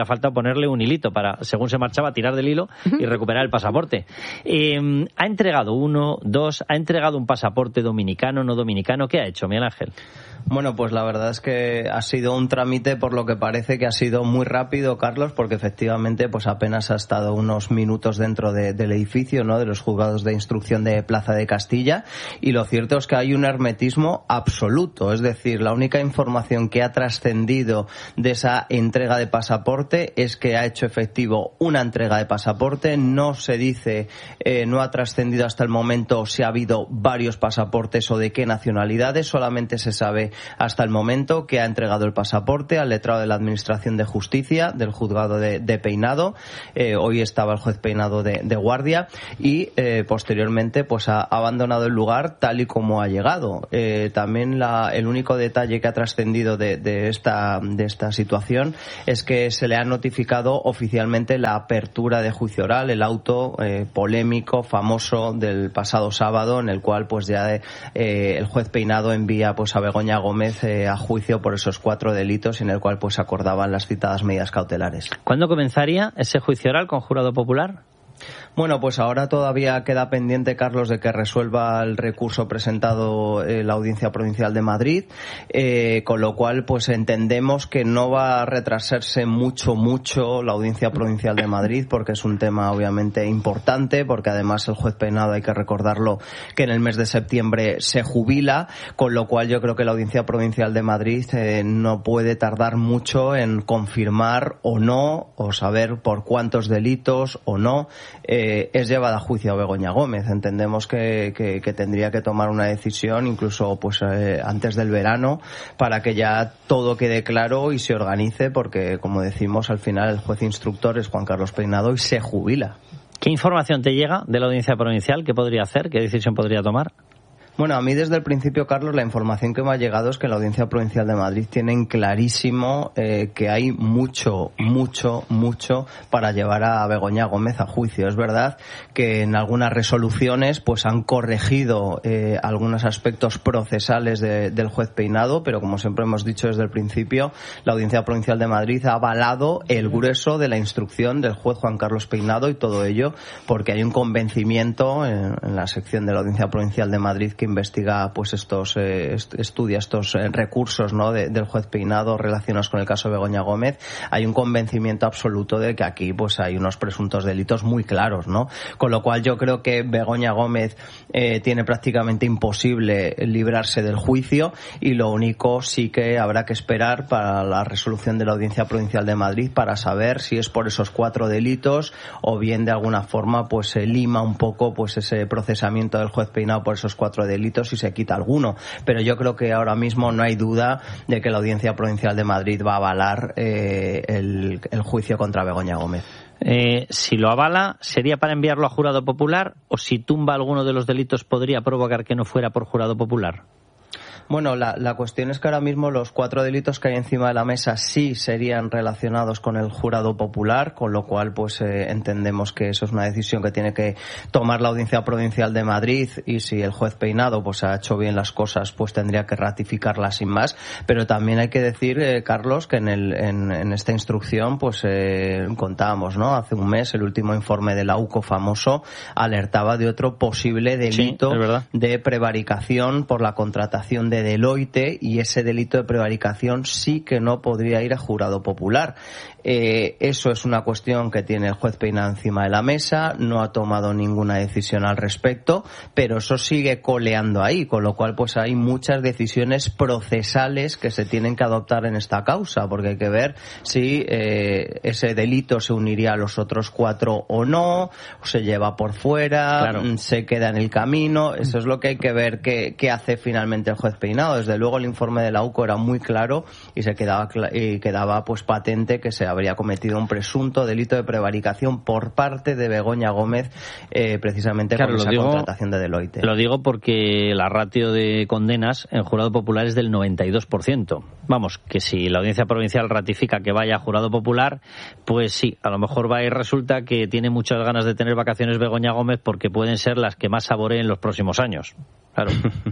ponerle un hilito para, según se marchaba, tirar del hilo y recuperar el pasaporte. Eh, ha entregado uno, dos, ha entregado un pasaporte dominicano, no dominicano. ¿Qué ha hecho, Miguel Ángel? Bueno, pues la verdad es que ha sido un trámite, por lo que parece que ha sido muy rápido, Carlos, porque efectivamente pues apenas ha estado unos minutos dentro de, del edificio, ¿no?, de los juzgados de instrucción de Plaza de Castilla, y lo cierto es que hay un hermetismo absoluto, es decir, la única información que ha trascendido de esa entrega de pasaporte es que ha hecho efectivo una entrega de pasaporte, no se dice, eh, no ha trascendido hasta el momento si ha habido varios pasaportes o de qué nacionalidades, solamente se sabe hasta el momento que ha entregado el pasaporte al letrado de la Administración de Justicia del juzgado de, de Peinado. Eh, hoy estaba el juez Peinado de, de guardia y eh, posteriormente pues ha abandonado el lugar tal y como ha llegado. Eh, también la, el único detalle que ha trascendido de, de, esta, de esta situación es que se le ha notificado oficialmente la apertura de juicio oral, el auto eh, polémico, famoso del pasado sábado, en el cual pues ya eh, el juez Peinado envía pues a Begoña Gómez eh, a juicio por esos cuatro delitos, en el cual pues acordaban las citadas medidas cautelares. ¿Cuándo comenzaría ese juicio oral con jurado popular? Bueno, pues ahora todavía queda pendiente, Carlos, de que resuelva el recurso presentado en la Audiencia Provincial de Madrid, eh, con lo cual pues entendemos que no va a retrasarse mucho, mucho la Audiencia Provincial de Madrid, porque es un tema obviamente importante, porque además el juez Peinado, hay que recordarlo, que en el mes de septiembre se jubila, con lo cual yo creo que la Audiencia Provincial de Madrid eh, no puede tardar mucho en confirmar o no, o saber por cuántos delitos o no, eh, es llevada a juicio a Begoña Gómez. Entendemos que, que, que tendría que tomar una decisión incluso pues eh, antes del verano, para que ya todo quede claro y se organice, porque como decimos, al final el juez instructor es Juan Carlos Peinado y se jubila. ¿Qué información te llega de la Audiencia Provincial? ¿Qué podría hacer? ¿Qué decisión podría tomar? Bueno, a mí desde el principio, Carlos, la información que me ha llegado es que la Audiencia Provincial de Madrid tienen clarísimo eh, que hay mucho, mucho, mucho para llevar a Begoña Gómez a juicio. Es verdad que en algunas resoluciones pues han corregido eh, algunos aspectos procesales de, del juez Peinado, pero como siempre hemos dicho desde el principio, la Audiencia Provincial de Madrid ha avalado el grueso de la instrucción del juez Juan Carlos Peinado, y todo ello porque hay un convencimiento en, en la sección de la Audiencia Provincial de Madrid que investiga pues estos eh, estudia estos eh, recursos, ¿no?, de, del juez Peinado relacionados con el caso de Begoña Gómez. Hay un convencimiento absoluto de que aquí pues hay unos presuntos delitos muy claros, ¿no? Con lo cual yo creo que Begoña Gómez eh, tiene prácticamente imposible librarse del juicio, y lo único sí que habrá que esperar para la resolución de la Audiencia Provincial de Madrid para saber si es por esos cuatro delitos o bien de alguna forma pues se lima un poco pues ese procesamiento del juez Peinado por esos cuatro delitos delitos y se quita alguno, pero yo creo que ahora mismo no hay duda de que la Audiencia Provincial de Madrid va a avalar eh, el, el juicio contra Begoña Gómez. Eh, si lo avala, ¿sería para enviarlo a jurado popular, o si tumba alguno de los delitos podría provocar que no fuera por jurado popular? Bueno, la, la cuestión es que ahora mismo los cuatro delitos que hay encima de la mesa sí serían relacionados con el jurado popular, con lo cual pues eh, entendemos que eso es una decisión que tiene que tomar la Audiencia Provincial de Madrid, y si el juez Peinado pues ha hecho bien las cosas pues tendría que ratificarlas sin más. Pero también hay que decir, eh, Carlos, que en, el, en, en esta instrucción pues eh, contábamos, ¿no?, hace un mes el último informe de la U C O famoso alertaba de otro posible delito sí, de prevaricación por la contratación de de Deloitte, y ese delito de prevaricación sí que no podría ir a jurado popular. Eh, eso es una cuestión que tiene el juez Peinado encima de la mesa, no ha tomado ninguna decisión al respecto, pero eso sigue coleando ahí, con lo cual pues hay muchas decisiones procesales que se tienen que adoptar en esta causa, porque hay que ver si eh, ese delito se uniría a los otros cuatro o no, o se lleva por fuera, claro, se queda en el camino. Eso es lo que hay que ver qué, qué hace finalmente el juez Peinado. Desde luego el informe de la U C O era muy claro y se quedaba y quedaba pues patente que se habría cometido un presunto delito de prevaricación por parte de Begoña Gómez, eh, precisamente claro, con esa digo, contratación de Deloitte. Lo digo porque la ratio de condenas en jurado popular es del noventa y dos por ciento. Vamos, que si la Audiencia Provincial ratifica que vaya a jurado popular, pues sí, a lo mejor va y resulta que tiene muchas ganas de tener vacaciones Begoña Gómez, porque pueden ser las que más saboree en los próximos años. Claro.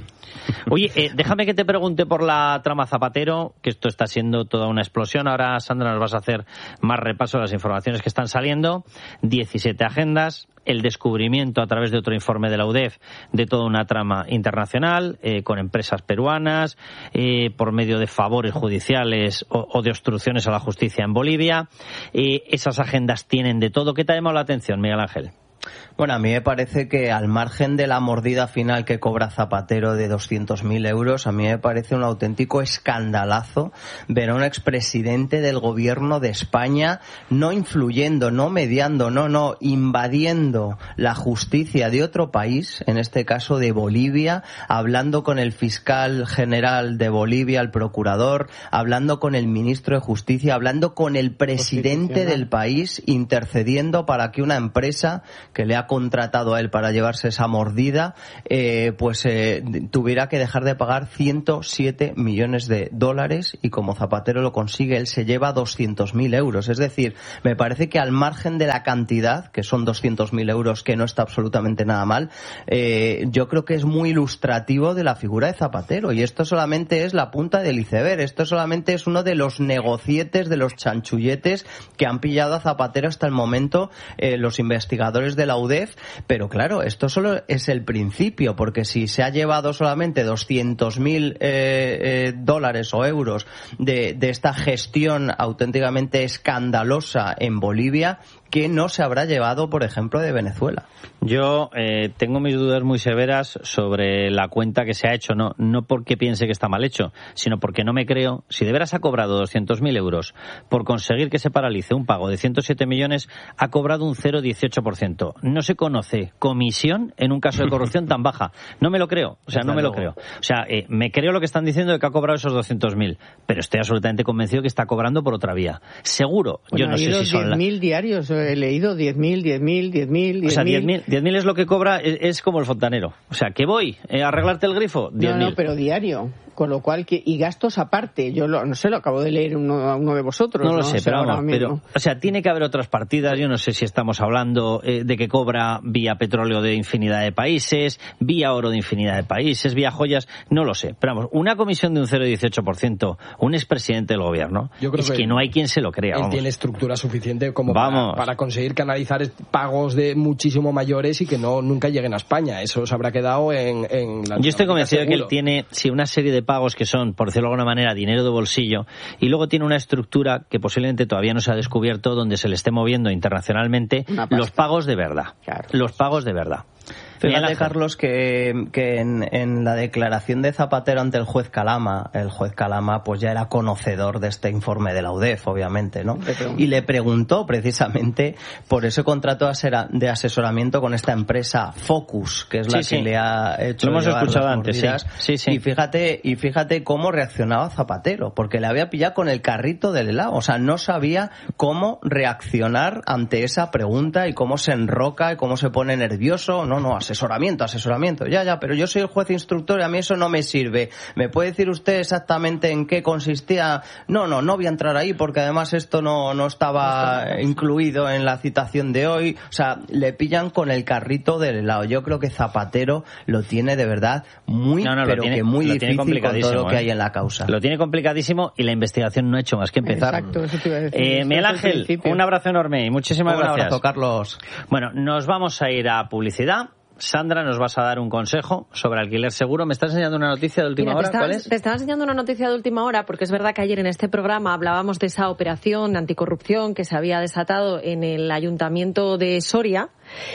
Oye, eh, déjame que te pregunte por la trama Zapatero, que esto está siendo toda una explosión. Ahora, Sandra, nos vas a hacer más repaso de las informaciones que están saliendo. diecisiete agendas, el descubrimiento a través de otro informe de la U D E F de toda una trama internacional eh, con empresas peruanas, eh, por medio de favores judiciales o, o de obstrucciones a la justicia en Bolivia. Eh, esas agendas tienen de todo. ¿Qué te ha llamado la atención, Miguel Ángel? Bueno, a mí me parece que al margen de la mordida final que cobra Zapatero de doscientos mil euros, a mí me parece un auténtico escandalazo ver a un expresidente del gobierno de España no influyendo, no mediando, no, no, invadiendo la justicia de otro país, en este caso de Bolivia, hablando con el fiscal general de Bolivia, el procurador, hablando con el ministro de Justicia, hablando con el presidente del país, intercediendo para que una empresa que le ha contratado a él para llevarse esa mordida, eh, pues eh, tuviera que dejar de pagar ciento siete millones de dólares y como Zapatero lo consigue, él se lleva doscientos mil euros. Es decir, me parece que al margen de la cantidad, que son doscientos mil euros, que no está absolutamente nada mal, eh, yo creo que es muy ilustrativo de la figura de Zapatero. Y esto solamente es la punta del iceberg. Esto solamente es uno de los negocietes, de los chanchulletes que han pillado a Zapatero hasta el momento eh, los investigadores de la U D E F, pero claro, esto solo es el principio, porque si se ha llevado solamente doscientos mil eh, eh, dólares o euros de, de esta gestión auténticamente escandalosa en Bolivia, ¿qué no se habrá llevado, por ejemplo, de Venezuela? Yo eh, tengo mis dudas muy severas sobre la cuenta que se ha hecho, no no porque piense que está mal hecho, sino porque no me creo. Si de veras ha cobrado doscientos mil euros por conseguir que se paralice un pago de ciento siete millones, ha cobrado un cero coma dieciocho por ciento. No se conoce comisión en un caso de corrupción tan baja. No me lo creo, o sea, no me lo creo. O sea, eh, me creo lo que están diciendo de que ha cobrado esos doscientos mil, pero estoy absolutamente convencido que está cobrando por otra vía. Seguro. Bueno, yo no sé si son diez mil diarios, he leído diez mil, diez mil, diez mil, diez mil. O sea, diez mil es lo que cobra, es, es como el fontanero. O sea, que voy eh, a arreglarte el grifo, diez mil. No, no, pero diario. Con lo cual, que, y gastos aparte. Yo lo, no sé, lo acabo de leer uno, a uno de vosotros. No, no lo sé, o sea, pero vamos, pero, o sea, tiene que haber otras partidas. Yo no sé si estamos hablando eh, de que cobra vía petróleo de infinidad de países, vía oro de infinidad de países, vía joyas, no lo sé. Pero vamos, una comisión de un cero coma dieciocho por ciento, un expresidente del gobierno, Yo creo es que, que no hay quien se lo crea. Él vamos. tiene estructura suficiente como vamos. Para, para conseguir canalizar pagos de muchísimo mayores y que no nunca lleguen a España. Eso se habrá quedado en, en la... Yo estoy convencido de que él seguro. tiene sí, una serie de pagos que son, por decirlo de alguna manera, dinero de bolsillo, y luego tiene una estructura que posiblemente todavía no se ha descubierto, donde se le esté moviendo internacionalmente los pagos de verdad. Claro. Los pagos de verdad. Fíjate, Carlos, que, que en, en la declaración de Zapatero ante el juez Calama, el juez Calama pues ya era conocedor de este informe de la U D E F, obviamente, ¿no? Y le preguntó precisamente por ese contrato de asesoramiento con esta empresa Focus, que es la sí, que sí. le ha hecho Lo hemos llevar escuchado las antes, mordidas. sí. Sí, sí. Y fíjate, y fíjate cómo reaccionaba Zapatero, porque le había pillado con el carrito del helado, o sea, no sabía cómo reaccionar ante esa pregunta y cómo se enroca y cómo se pone nervioso. No, no, asesoramiento, asesoramiento, ya, ya, pero yo soy el juez instructor y a mí eso no me sirve. ¿Me puede decir usted exactamente en qué consistía? No, no, no voy a entrar ahí porque además esto no, no estaba incluido en la citación de hoy. O sea, le pillan con el carrito del helado. Yo creo que Zapatero lo tiene de verdad muy, no, no, pero tiene, que muy difícil con todo lo que ¿eh? hay en la causa. Lo tiene complicadísimo y la investigación no ha hecho más que empezar. Exacto, eso te iba a decir. Eh, Miguel Ángel, un abrazo enorme y muchísimas un gracias. Un abrazo, Carlos. Bueno, nos vamos a ir a publicidad. Sandra, nos vas a dar un consejo sobre alquiler seguro. ¿Me estás enseñando una noticia de última Mira, hora? Te estaba, ¿Cuál es? Te estaba enseñando una noticia de última hora porque es verdad que ayer en este programa hablábamos de esa operación anticorrupción que se había desatado en el Ayuntamiento de Soria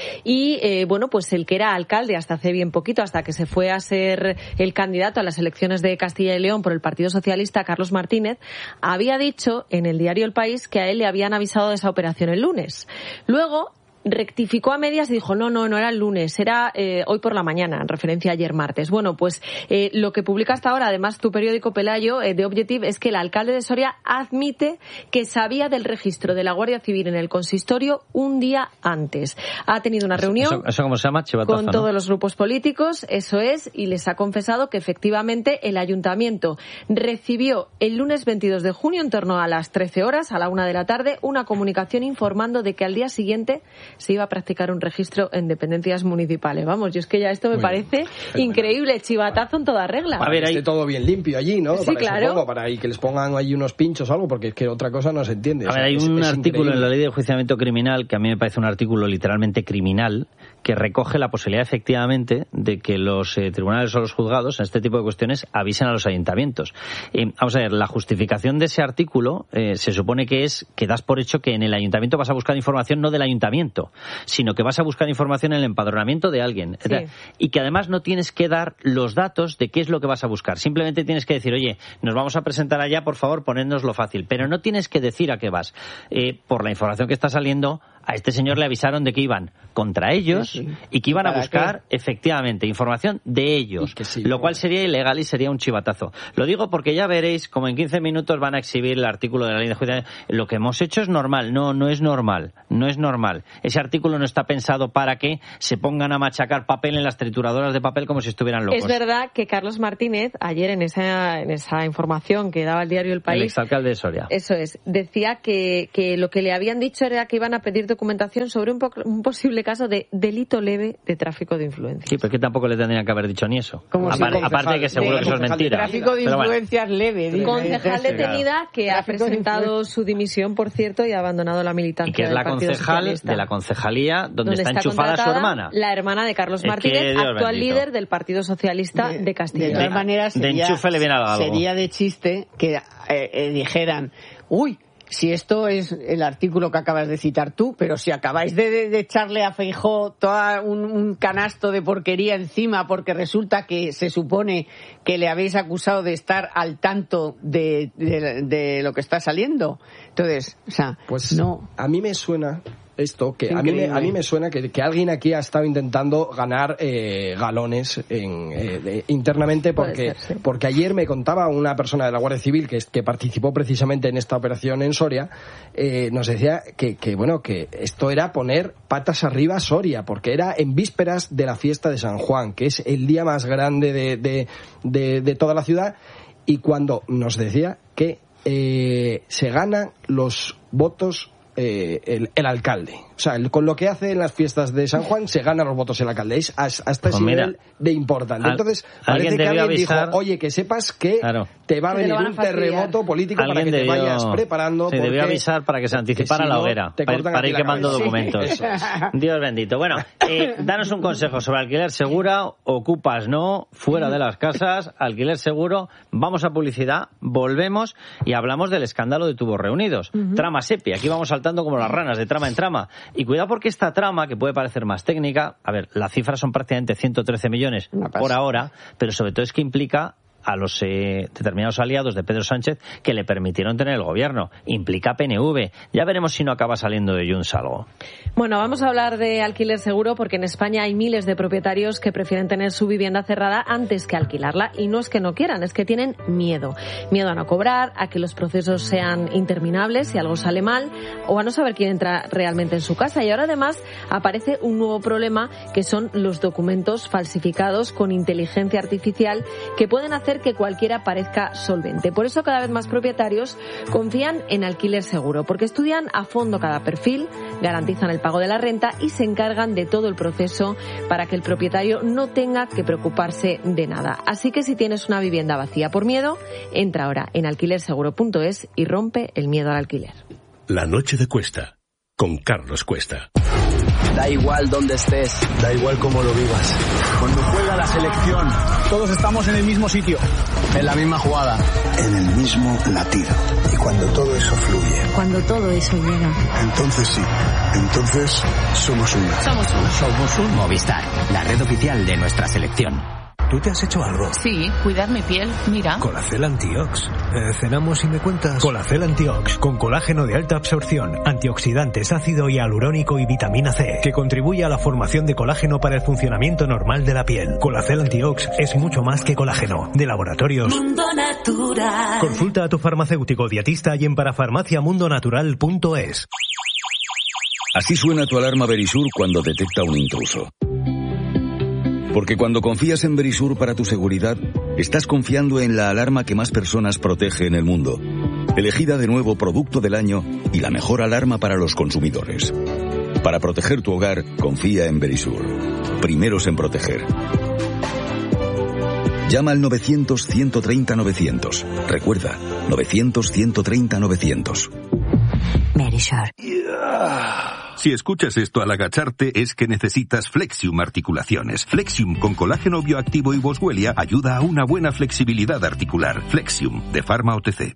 y, eh, bueno, pues el que era alcalde hasta hace bien poquito, hasta que se fue a ser el candidato a las elecciones de Castilla y León por el Partido Socialista, Carlos Martínez, había dicho en el diario El País que a él le habían avisado de esa operación el lunes. Luego rectificó a medias y dijo, no, no, no era el lunes, era eh, hoy por la mañana, en referencia a ayer martes. Bueno, pues eh, lo que publica hasta ahora, además tu periódico Pelayo, eh, de Objective, es que el alcalde de Soria admite que sabía del registro de la Guardia Civil en el consistorio un día antes. Ha tenido una reunión ¿Eso, eso cómo se llama? Chivatazo, con ¿no? todos los grupos políticos, eso es, y les ha confesado que efectivamente el ayuntamiento recibió el lunes veintidós de junio, en torno a las trece horas, a la una de la tarde, una comunicación informando de que al día siguiente se iba a practicar un registro en dependencias municipales. Vamos, yo es que ya esto me Muy parece bien. increíble, chivatazo en toda regla. Para a ver, que esté todo bien limpio allí, ¿no? Sí, para claro. Supongo, para ahí que les pongan ahí unos pinchos o algo, porque es que otra cosa no se entiende. A ver, hay es, un es artículo increíble. en la Ley de Enjuiciamiento Criminal que a mí me parece un artículo literalmente criminal, que recoge la posibilidad efectivamente de que los eh, tribunales o los juzgados en este tipo de cuestiones avisen a los ayuntamientos. Eh, vamos a ver, la justificación de ese artículo eh, se supone que es que das por hecho que en el ayuntamiento vas a buscar información no del ayuntamiento, sino que vas a buscar información en el empadronamiento de alguien. Sí. Y que además no tienes que dar los datos de qué es lo que vas a buscar. Simplemente tienes que decir, oye, nos vamos a presentar allá, por favor, ponednoslo fácil. Pero no tienes que decir a qué vas. Eh, por la información que está saliendo, a este señor le avisaron de que iban contra ellos sí, sí. y que iban a buscar, qué? efectivamente, información de ellos, sí, lo cual sería ilegal y sería un chivatazo. Lo digo porque ya veréis como en quince minutos van a exhibir el artículo de la Ley de Enjuiciamiento. Lo que hemos hecho es normal. No, no es normal. No es normal. Ese artículo no está pensado para que se pongan a machacar papel en las trituradoras de papel como si estuvieran locos. Es verdad que Carlos Martínez, ayer en esa, en esa información que daba el diario El País... El exalcalde de Soria. Eso es. Decía que, que lo que le habían dicho era que iban a pedir documentación sobre un, po- un posible caso de delito leve de tráfico de influencias. Sí, pero es que tampoco le tendrían que haber dicho ni eso. Apar- si aparte de que seguro de, que eso es mentira. Tráfico de influencias bueno. leve. Dice. Concejal detenida que tráfico ha presentado su dimisión, por cierto, y ha abandonado la militancia. Y que es la concejal de la concejalía donde, donde está, está enchufada su hermana. La hermana de Carlos Martínez, actual bendito. líder del Partido Socialista de, de Castilla. De todas maneras, sería, de enchufe le viene algo. Sería de chiste que eh, eh, dijeran, uy, si esto es el artículo que acabas de citar tú, pero si acabáis de, de, de echarle a Feijóo todo un, un canasto de porquería encima porque resulta que se supone que le habéis acusado de estar al tanto de, de, de lo que está saliendo. Entonces, o sea, pues no. A mí me suena esto, que a mí, me, a mí me suena que, que alguien aquí ha estado intentando ganar eh, galones en, eh, de, internamente porque, ser, sí. porque ayer me contaba una persona de la Guardia Civil que, que participó precisamente en esta operación en Soria, eh, nos decía que, que bueno que esto era poner patas arriba a Soria, porque era en vísperas de la fiesta de San Juan, que es el día más grande de, de, de, de toda la ciudad, y cuando nos decía que eh, se ganan los votos Eh, el, el alcalde. O sea, el, con lo que hace en las fiestas de San Juan se gana los votos el alcalde. Es hasta ese pues nivel de importante. Entonces, parece que alguien avisar... dijo, oye, que sepas que claro. te va a venir un terremoto político para que debió... te vayas preparando. Se porque... debió avisar para que se anticipara si la hoguera, no, para, para ir quemando documentos. Sí. Dios bendito. Bueno, eh, danos un consejo sobre alquiler seguro, ocupas no, fuera de las casas, alquiler seguro. Vamos a publicidad, volvemos y hablamos del escándalo de Tubos Reunidos. Uh-huh. Trama SEPI, aquí vamos saltando como las ranas de trama en trama. Y cuidado porque esta trama, que puede parecer más técnica, a ver, las cifras son prácticamente ciento trece millones por ahora, pero sobre todo es que implica a los eh, determinados aliados de Pedro Sánchez que le permitieron tener el gobierno. Implica P N V. Ya veremos si no acaba saliendo de Junts algo. Bueno, vamos a hablar de alquiler seguro porque en España hay miles de propietarios que prefieren tener su vivienda cerrada antes que alquilarla. Y no es que no quieran, es que tienen miedo. Miedo a no cobrar, a que los procesos sean interminables si algo sale mal, o a no saber quién entra realmente en su casa. Y ahora además aparece un nuevo problema que son los documentos falsificados con inteligencia artificial que pueden hacer que cualquiera parezca solvente. Por eso cada vez más propietarios confían en alquiler seguro, porque estudian a fondo cada perfil, garantizan el pago de la renta y se encargan de todo el proceso para que el propietario no tenga que preocuparse de nada. Así que si tienes una vivienda vacía por miedo, entra ahora en alquiler seguro punto es y rompe el miedo al alquiler. La noche de Cuesta, con Carlos Cuesta. Da igual dónde estés, da igual cómo lo vivas. Cuando juega la selección, todos estamos en el mismo sitio, en la misma jugada, en el mismo latido. Y cuando todo eso fluye, cuando todo eso llega, entonces sí, entonces somos uno. Somos uno. Somos un Movistar, la red oficial de nuestra selección. ¿Tú te has hecho algo? Sí, cuidar mi piel, mira. Colacel Antiox. Eh, cenamos y me cuentas. Colacel Antiox, con colágeno de alta absorción, antioxidantes, ácido hialurónico y vitamina C, que contribuye a la formación de colágeno para el funcionamiento normal de la piel. Colacel Antiox es mucho más que colágeno. De laboratorios Mundo Natural. Consulta a tu farmacéutico dietista y en parafarmacia mundo natural punto es. Así suena tu alarma Verisur cuando detecta un intruso. Porque cuando confías en Verisur para tu seguridad, estás confiando en la alarma que más personas protege en el mundo. Elegida de nuevo producto del año y la mejor alarma para los consumidores. Para proteger tu hogar, confía en Verisur. Primeros en proteger. Llama al novecientos, ciento treinta, novecientos. Recuerda, novecientos, ciento treinta, novecientos. Verisur. Si escuchas esto al agacharte es que necesitas Flexium Articulaciones. Flexium con colágeno bioactivo y boswellia ayuda a una buena flexibilidad articular. Flexium, de Pharma O T C.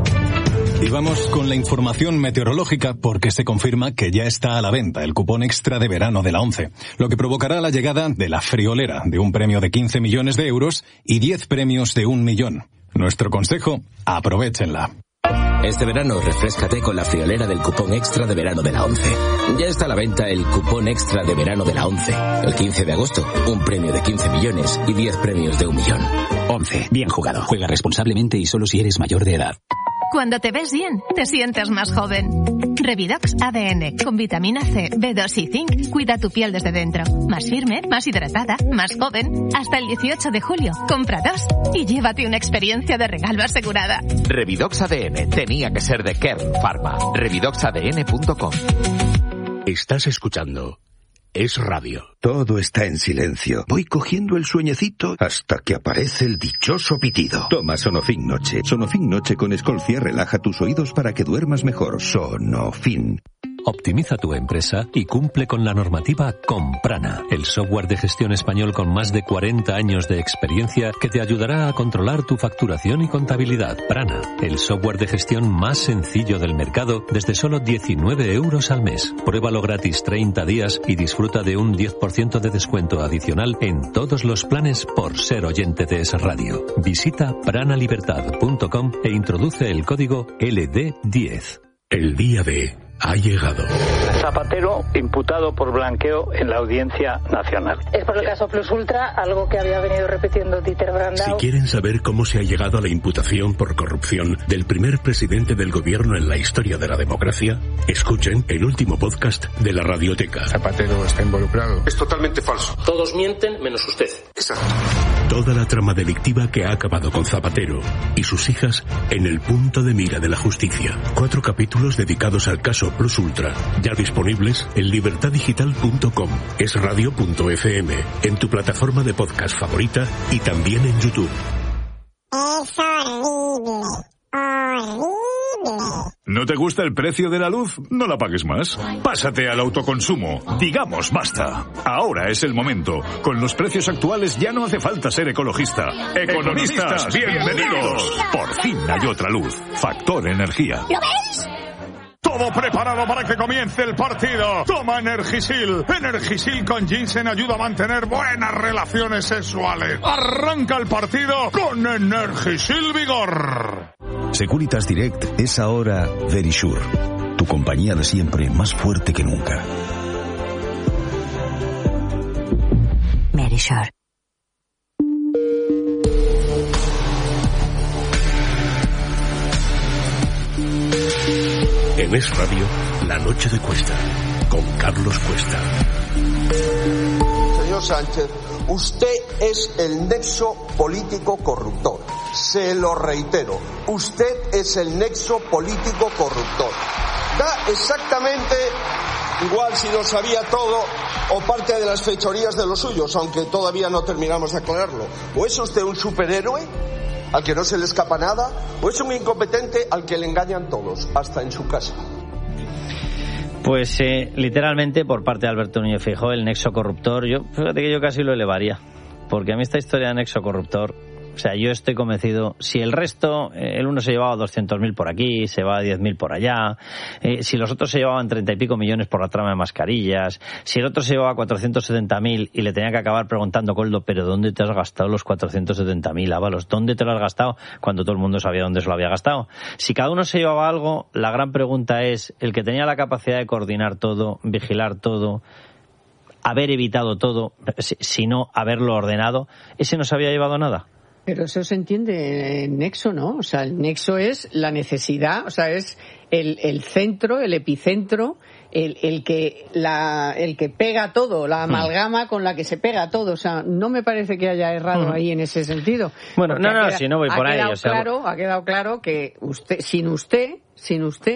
Y vamos con la información meteorológica porque se confirma que ya está a la venta el cupón extra de verano de la ONCE, lo que provocará la llegada de la friolera de un premio de quince millones de euros y diez premios de un millón. Nuestro consejo, aprovéchenla. Este verano refréscate con la friolera del cupón extra de verano de la ONCE. Ya está a la venta el cupón extra de verano de la ONCE. El quince de agosto, un premio de quince millones y diez premios de un millón. ONCE, bien jugado. Juega responsablemente y solo si eres mayor de edad. Cuando te ves bien, te sientes más joven. Revidox A D N, con vitamina C, B dos y zinc, cuida tu piel desde dentro. Más firme, más hidratada, más joven. Hasta el dieciocho de julio, compra dos y llévate una experiencia de regalo asegurada. Revidox A D N, tenía que ser de Kern Pharma. Revidox A D N punto com. Estás escuchando Es Radio. Todo está en silencio. Voy cogiendo el sueñecito hasta que aparece el dichoso pitido. Toma Sonofin Noche. Sonofin Noche con Escolcia relaja tus oídos para que duermas mejor. Sonofin. Optimiza tu empresa y cumple con la normativa con Prana, el software de gestión español con más de cuarenta años de experiencia que te ayudará a controlar tu facturación y contabilidad. Prana, el software de gestión más sencillo del mercado desde solo diecinueve euros al mes. Pruébalo gratis treinta días y disfruta de un diez por ciento de descuento adicional en todos los planes por ser oyente de Es Radio. Visita prana libertad punto com e introduce el código L D diez. El día de ha llegado. Zapatero imputado por blanqueo en la Audiencia Nacional. Es por el caso Plus Ultra, algo que había venido repitiendo Dieter Brandau. Si quieren saber cómo se ha llegado a la imputación por corrupción del primer presidente del gobierno en la historia de la democracia, escuchen el último podcast de la Radioteca. Zapatero está involucrado. Es totalmente falso. Todos mienten menos usted. Exacto. Toda la trama delictiva que ha acabado con Zapatero y sus hijas en el punto de mira de la justicia. Cuatro capítulos dedicados al caso Plus Ultra, ya disponibles en libertad digital punto com, es radio punto f m, en tu plataforma de podcast favorita y también en YouTube. Es horrible, horrible. ¿No te gusta el precio de la luz? No la pagues más. Pásate al autoconsumo. Digamos basta. Ahora es el momento. Con los precios actuales ya no hace falta ser ecologista. Economistas, bienvenidos. Por fin hay otra luz. Factor Energía. ¿Lo ves? Todo preparado para que comience el partido. Toma Energisil. Energisil con ginseng ayuda a mantener buenas relaciones sexuales. Arranca el partido con Energisil Vigor. Securitas Direct es ahora Verisur, tu compañía de siempre más fuerte que nunca. Verisur. En Es Radio, La Noche de Cuesta, con Carlos Cuesta. Señor Sánchez, usted es el nexo político corruptor. Se lo reitero, usted es el nexo político corruptor. Da exactamente igual si lo sabía todo o parte de las fechorías de los suyos, aunque todavía no terminamos de aclararlo. ¿O es usted un superhéroe al que no se le escapa nada, o es un incompetente al que le engañan todos, hasta en su casa? Pues eh, literalmente por parte de Alberto Núñez Feijóo, el nexo corruptor, yo fíjate que yo casi lo elevaría, porque a mí esta historia de nexo corruptor, o sea, yo estoy convencido, si el resto, eh, el uno se llevaba doscientos mil por aquí, se va a diez mil por allá, eh, si los otros se llevaban treinta y pico millones por la trama de mascarillas, si el otro se llevaba cuatrocientos setenta mil y le tenía que acabar preguntando, Coldo, ¿pero dónde te has gastado los cuatrocientos setenta mil, Ábalos? ¿Dónde te lo has gastado? Cuando todo el mundo sabía dónde se lo había gastado. Si cada uno se llevaba algo, la gran pregunta es, el que tenía la capacidad de coordinar todo, vigilar todo, haber evitado todo, si no haberlo ordenado, ¿ese no se había llevado nada? Pero eso se entiende en nexo, ¿no? O sea, el nexo es la necesidad, o sea, es el, el centro, el epicentro, el, el que la, el que pega todo, la amalgama con la que se pega todo. O sea, no me parece que haya errado ahí en ese sentido. Bueno, no, no, queda, si no voy por ahí. O sea, claro, ha quedado claro que usted, sin usted, sin usted,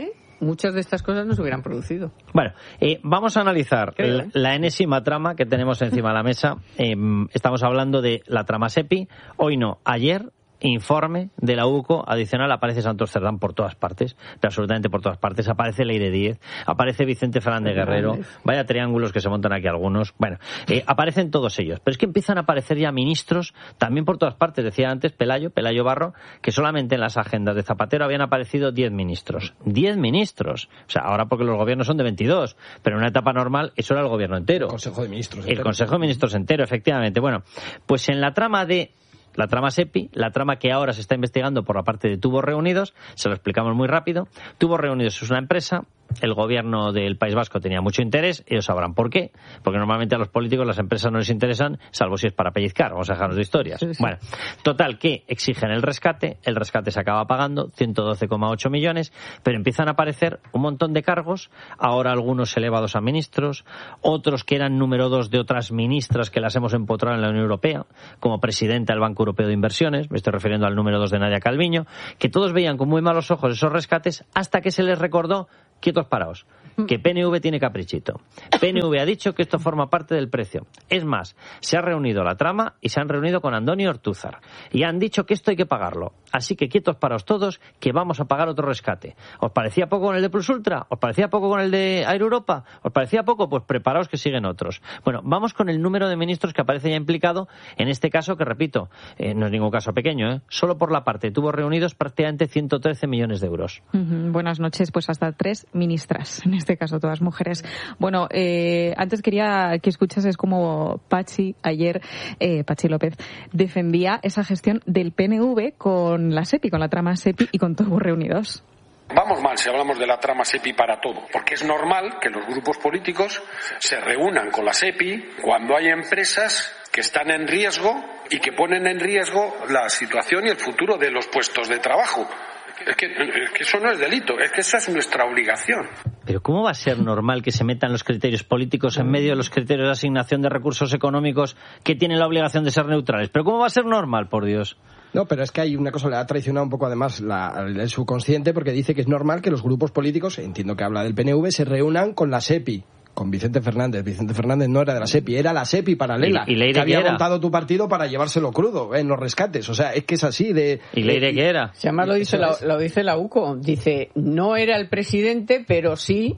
muchas de estas cosas no se hubieran producido. Bueno, eh, vamos a analizar Creo, la, ¿eh? la enésima trama que tenemos encima de la mesa. Eh, estamos hablando de la trama SEPI. Hoy no, ayer... informe de la U C O adicional, aparece Santos Cerdán por todas partes, pero absolutamente por todas partes, aparece Leire Díez, aparece Vicente Fernández Guerrero, vaya triángulos que se montan aquí algunos, bueno, eh, aparecen todos ellos, pero es que empiezan a aparecer ya ministros también por todas partes, decía antes Pelayo, Pelayo Barro, que solamente en las agendas de Zapatero habían aparecido diez ministros, diez ministros, o sea, ahora porque los gobiernos son de veintidós, pero en una etapa normal eso era el gobierno entero. El Consejo de Ministros El entero. Consejo de Ministros entero, efectivamente. Bueno, pues en la trama de la trama SEPI, la trama que ahora se está investigando por la parte de Tubos Reunidos, se lo explicamos muy rápido. Tubos Reunidos es una empresa, el gobierno del País Vasco tenía mucho interés, ellos sabrán por qué, porque normalmente a los políticos las empresas no les interesan, salvo si es para pellizcar, vamos a dejarnos de historias. Sí, sí. Bueno, total, que exigen el rescate, el rescate se acaba pagando, ciento doce coma ocho millones, pero empiezan a aparecer un montón de cargos, ahora algunos elevados a ministros, otros que eran número dos de otras ministras que las hemos empotrado en la Unión Europea, como presidenta del Banco Europeo de Inversiones, me estoy refiriendo al número dos de Nadia Calviño, que todos veían con muy malos ojos esos rescates hasta que se les recordó, quietos paraos, que P N V tiene caprichito. P N V ha dicho que esto forma parte del precio. Es más, se ha reunido la trama y se han reunido con Andoni Ortúzar y han dicho que esto hay que pagarlo. Así que quietos paraos todos, que vamos a pagar otro rescate. ¿Os parecía poco con el de Plus Ultra? ¿Os parecía poco con el de Air Europa? ¿Os parecía poco? Pues preparaos que siguen otros. Bueno, vamos con el número de ministros que aparece ya implicado en este caso, que repito, eh, no es ningún caso pequeño, ¿eh? Solo por la parte de Tubos Reunidos prácticamente ciento trece millones de euros. Uh-huh. Buenas noches, pues hasta tres ministras, en este caso todas mujeres. Bueno, eh, antes quería que escuchases cómo Pachi ayer, eh, Pachi López, defendía esa gestión del P N V con la SEPI, con la trama SEPI y con Tubos Reunidos. Vamos mal si hablamos de la trama SEPI para todo, porque es normal que los grupos políticos se reúnan con la SEPI cuando hay empresas que están en riesgo y que ponen en riesgo la situación y el futuro de los puestos de trabajo. Es que, es que eso no es delito, es que esa es nuestra obligación. Pero ¿cómo va a ser normal que se metan los criterios políticos en medio de los criterios de asignación de recursos económicos que tienen la obligación de ser neutrales? ¿Pero cómo va a ser normal, por Dios? No, pero es que hay una cosa, le ha traicionado un poco además la, el subconsciente, porque dice que es normal que los grupos políticos, entiendo que habla del P N V, se reúnan con la SEPI. Con Vicente Fernández. Vicente Fernández no era de la SEPI, era la SEPI paralela. ¿Y, y Leire que había qué era? montado tu partido para llevárselo crudo, ¿eh? En los rescates. O sea, es que es así de... ¿Y Leire qué era? Si además lo dice, la, lo dice la U C O. Dice, no era el presidente, pero sí...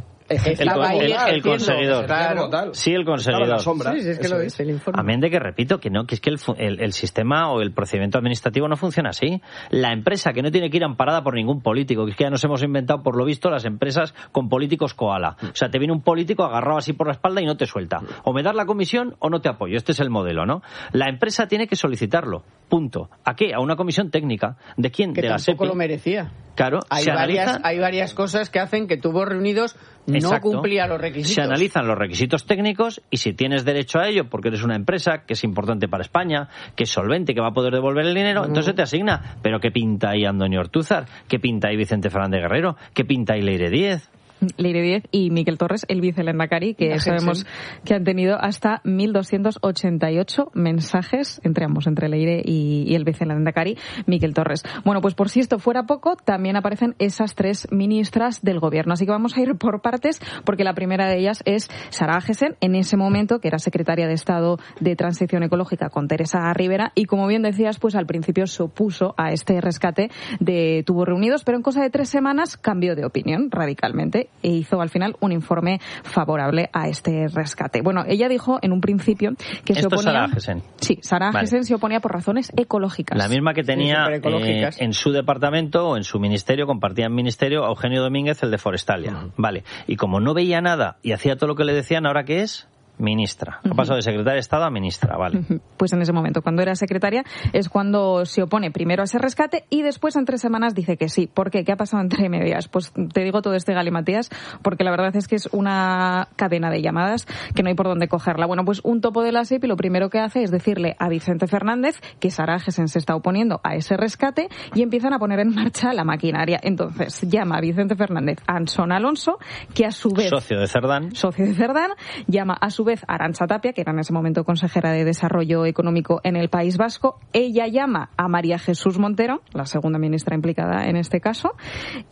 Estaba el, el, el conseguidor. Claro. Sí, el conseguidor. Sí, sí, es que lo dice el informe. Amén de que repito que no, que es que el, el, el sistema o el procedimiento administrativo no funciona así. La empresa que no tiene que ir amparada por ningún político, que es que ya nos hemos inventado, por lo visto, las empresas con políticos koala. O sea, te viene un político agarrado así por la espalda y no te suelta. O me das la comisión o no te apoyo. Este es el modelo, ¿no? La empresa tiene que solicitarlo. Punto. ¿A qué? A una comisión técnica. ¿De quién? Que de la tampoco SEPI. lo merecía. Claro. Hay varias, hay varias cosas que hacen que Tubos Reunidos no Exacto. cumplía los requisitos. Se analizan los requisitos técnicos y si tienes derecho a ello porque eres una empresa que es importante para España, que es solvente, que va a poder devolver el dinero, mm. entonces te asigna. Pero ¿qué pinta ahí Andoni Ortúzar? ¿Qué pinta ahí Vicente Fernández Guerrero? ¿Qué pinta ahí Leire Díez? Leire Díez y Miquel Torres, el vicelendakari, que sabemos que han tenido hasta mil doscientos ochenta y ocho mensajes entre ambos, entre Leire y, y el vicelendakari, Miquel Torres. Bueno, pues por si esto fuera poco, también aparecen esas tres ministras del gobierno. Así que vamos a ir por partes, porque la primera de ellas es Sara Agesen, en ese momento, que era secretaria de Estado de Transición Ecológica con Teresa Rivera, y como bien decías, pues al principio se opuso a este rescate de Tubos Reunidos, pero en cosa de tres semanas cambió de opinión radicalmente e hizo al final un informe favorable a este rescate. Bueno, ella dijo en un principio que se Esto oponía... es Sara Agesen. Sí, Sara Agesen vale. se oponía por razones ecológicas. La misma que tenía sí, eh, en su departamento o en su ministerio, compartía en ministerio a Eugenio Domínguez, el de Forestalia. Uh-huh. Vale. Y como no veía nada y hacía todo lo que le decían, ¿ahora qué es? Ministra. Ha pasado de secretaria de Estado a ministra, vale. Pues en ese momento, cuando era secretaria, es cuando se opone primero a ese rescate y después en tres semanas dice que sí. ¿Por qué? ¿Qué ha pasado entre medias? Pues te digo todo este galimatías porque la verdad es que es una cadena de llamadas que no hay por dónde cogerla. Bueno, pues un topo de la SEPI lo primero que hace es decirle a Vicente Fernández que Sara Agesen se está oponiendo a ese rescate y empiezan a poner en marcha la maquinaria. Entonces llama a Vicente Fernández a Anson Alonso, que a su vez... Socio de Cerdán. Socio de Cerdán, llama a su vez a Arantxa Tapia, que era en ese momento consejera de Desarrollo Económico en el País Vasco. Ella llama a María Jesús Montero, la segunda ministra implicada en este caso, y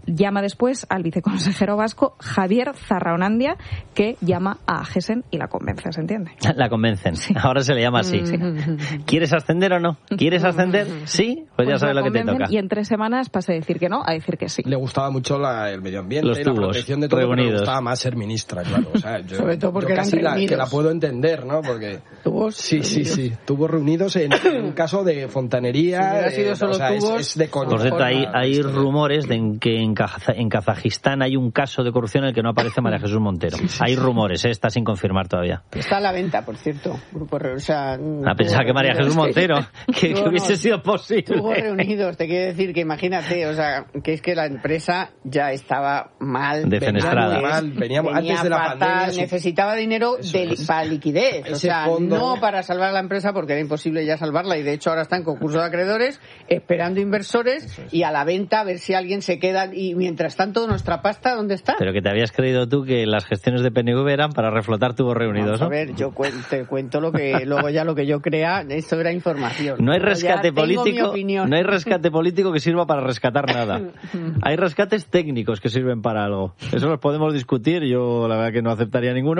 llama después al viceconsejero vasco Javier Zarraonandia, que llama a Agesen y la convence, ¿se entiende? La convencen. Sí. Ahora se le llama así. Sí. ¿Quieres ascender o no? ¿Quieres ascender? Sí. Pues, pues ya sabes lo que te toca. Y en tres semanas pasa de decir que no a decir que sí. Le gustaba mucho la, el medio ambiente, los tubos, la protección de todo, reunidos. Pero le gustaba más ser ministra, claro. O sea, yo, sobre todo porque yo eran casi la, reunidos. Que la puedo entender, ¿no? Porque tubos sí, sí, sí. Tubos reunidos en, en un caso de fontanería. Si hubiera sido solo o sea, tubos. Es, es de coña. Por cierto, hay, hay rumores de en que en, Kaza, en Kazajistán hay un caso de corrupción en el que no aparece María Jesús Montero. Sí, sí, hay rumores, ¿eh? Está sin confirmar todavía. Está a la venta, por cierto. Grupo, o sea, a pensar que María Jesús Montero, que, que hubiese sido posible. Tubos reunidos, te quiero decir que imagínate, o sea, que es que la empresa ya estaba mal. Defenestrada. Venía mal, veníamos venía antes de la fatal, pandemia. Necesitaba dinero de, es. para liquidez, Ese o sea, fondo... no para salvar a la empresa porque era imposible ya salvarla y de hecho ahora está en concurso de acreedores esperando inversores es. y a la venta a ver si alguien se queda y mientras tanto nuestra pasta, ¿dónde está? Pero que te habías creído tú que las gestiones de P N V eran para reflotar tubos reunidos, Vamos a ver, ¿no? yo cu te cuento lo que luego ya lo que yo crea, eso era información. No hay rescate político, no hay rescate político que sirva para rescatar nada. Hay rescates técnicos que sirven para algo. Eso los podemos discutir, yo la verdad que no aceptaría ninguno.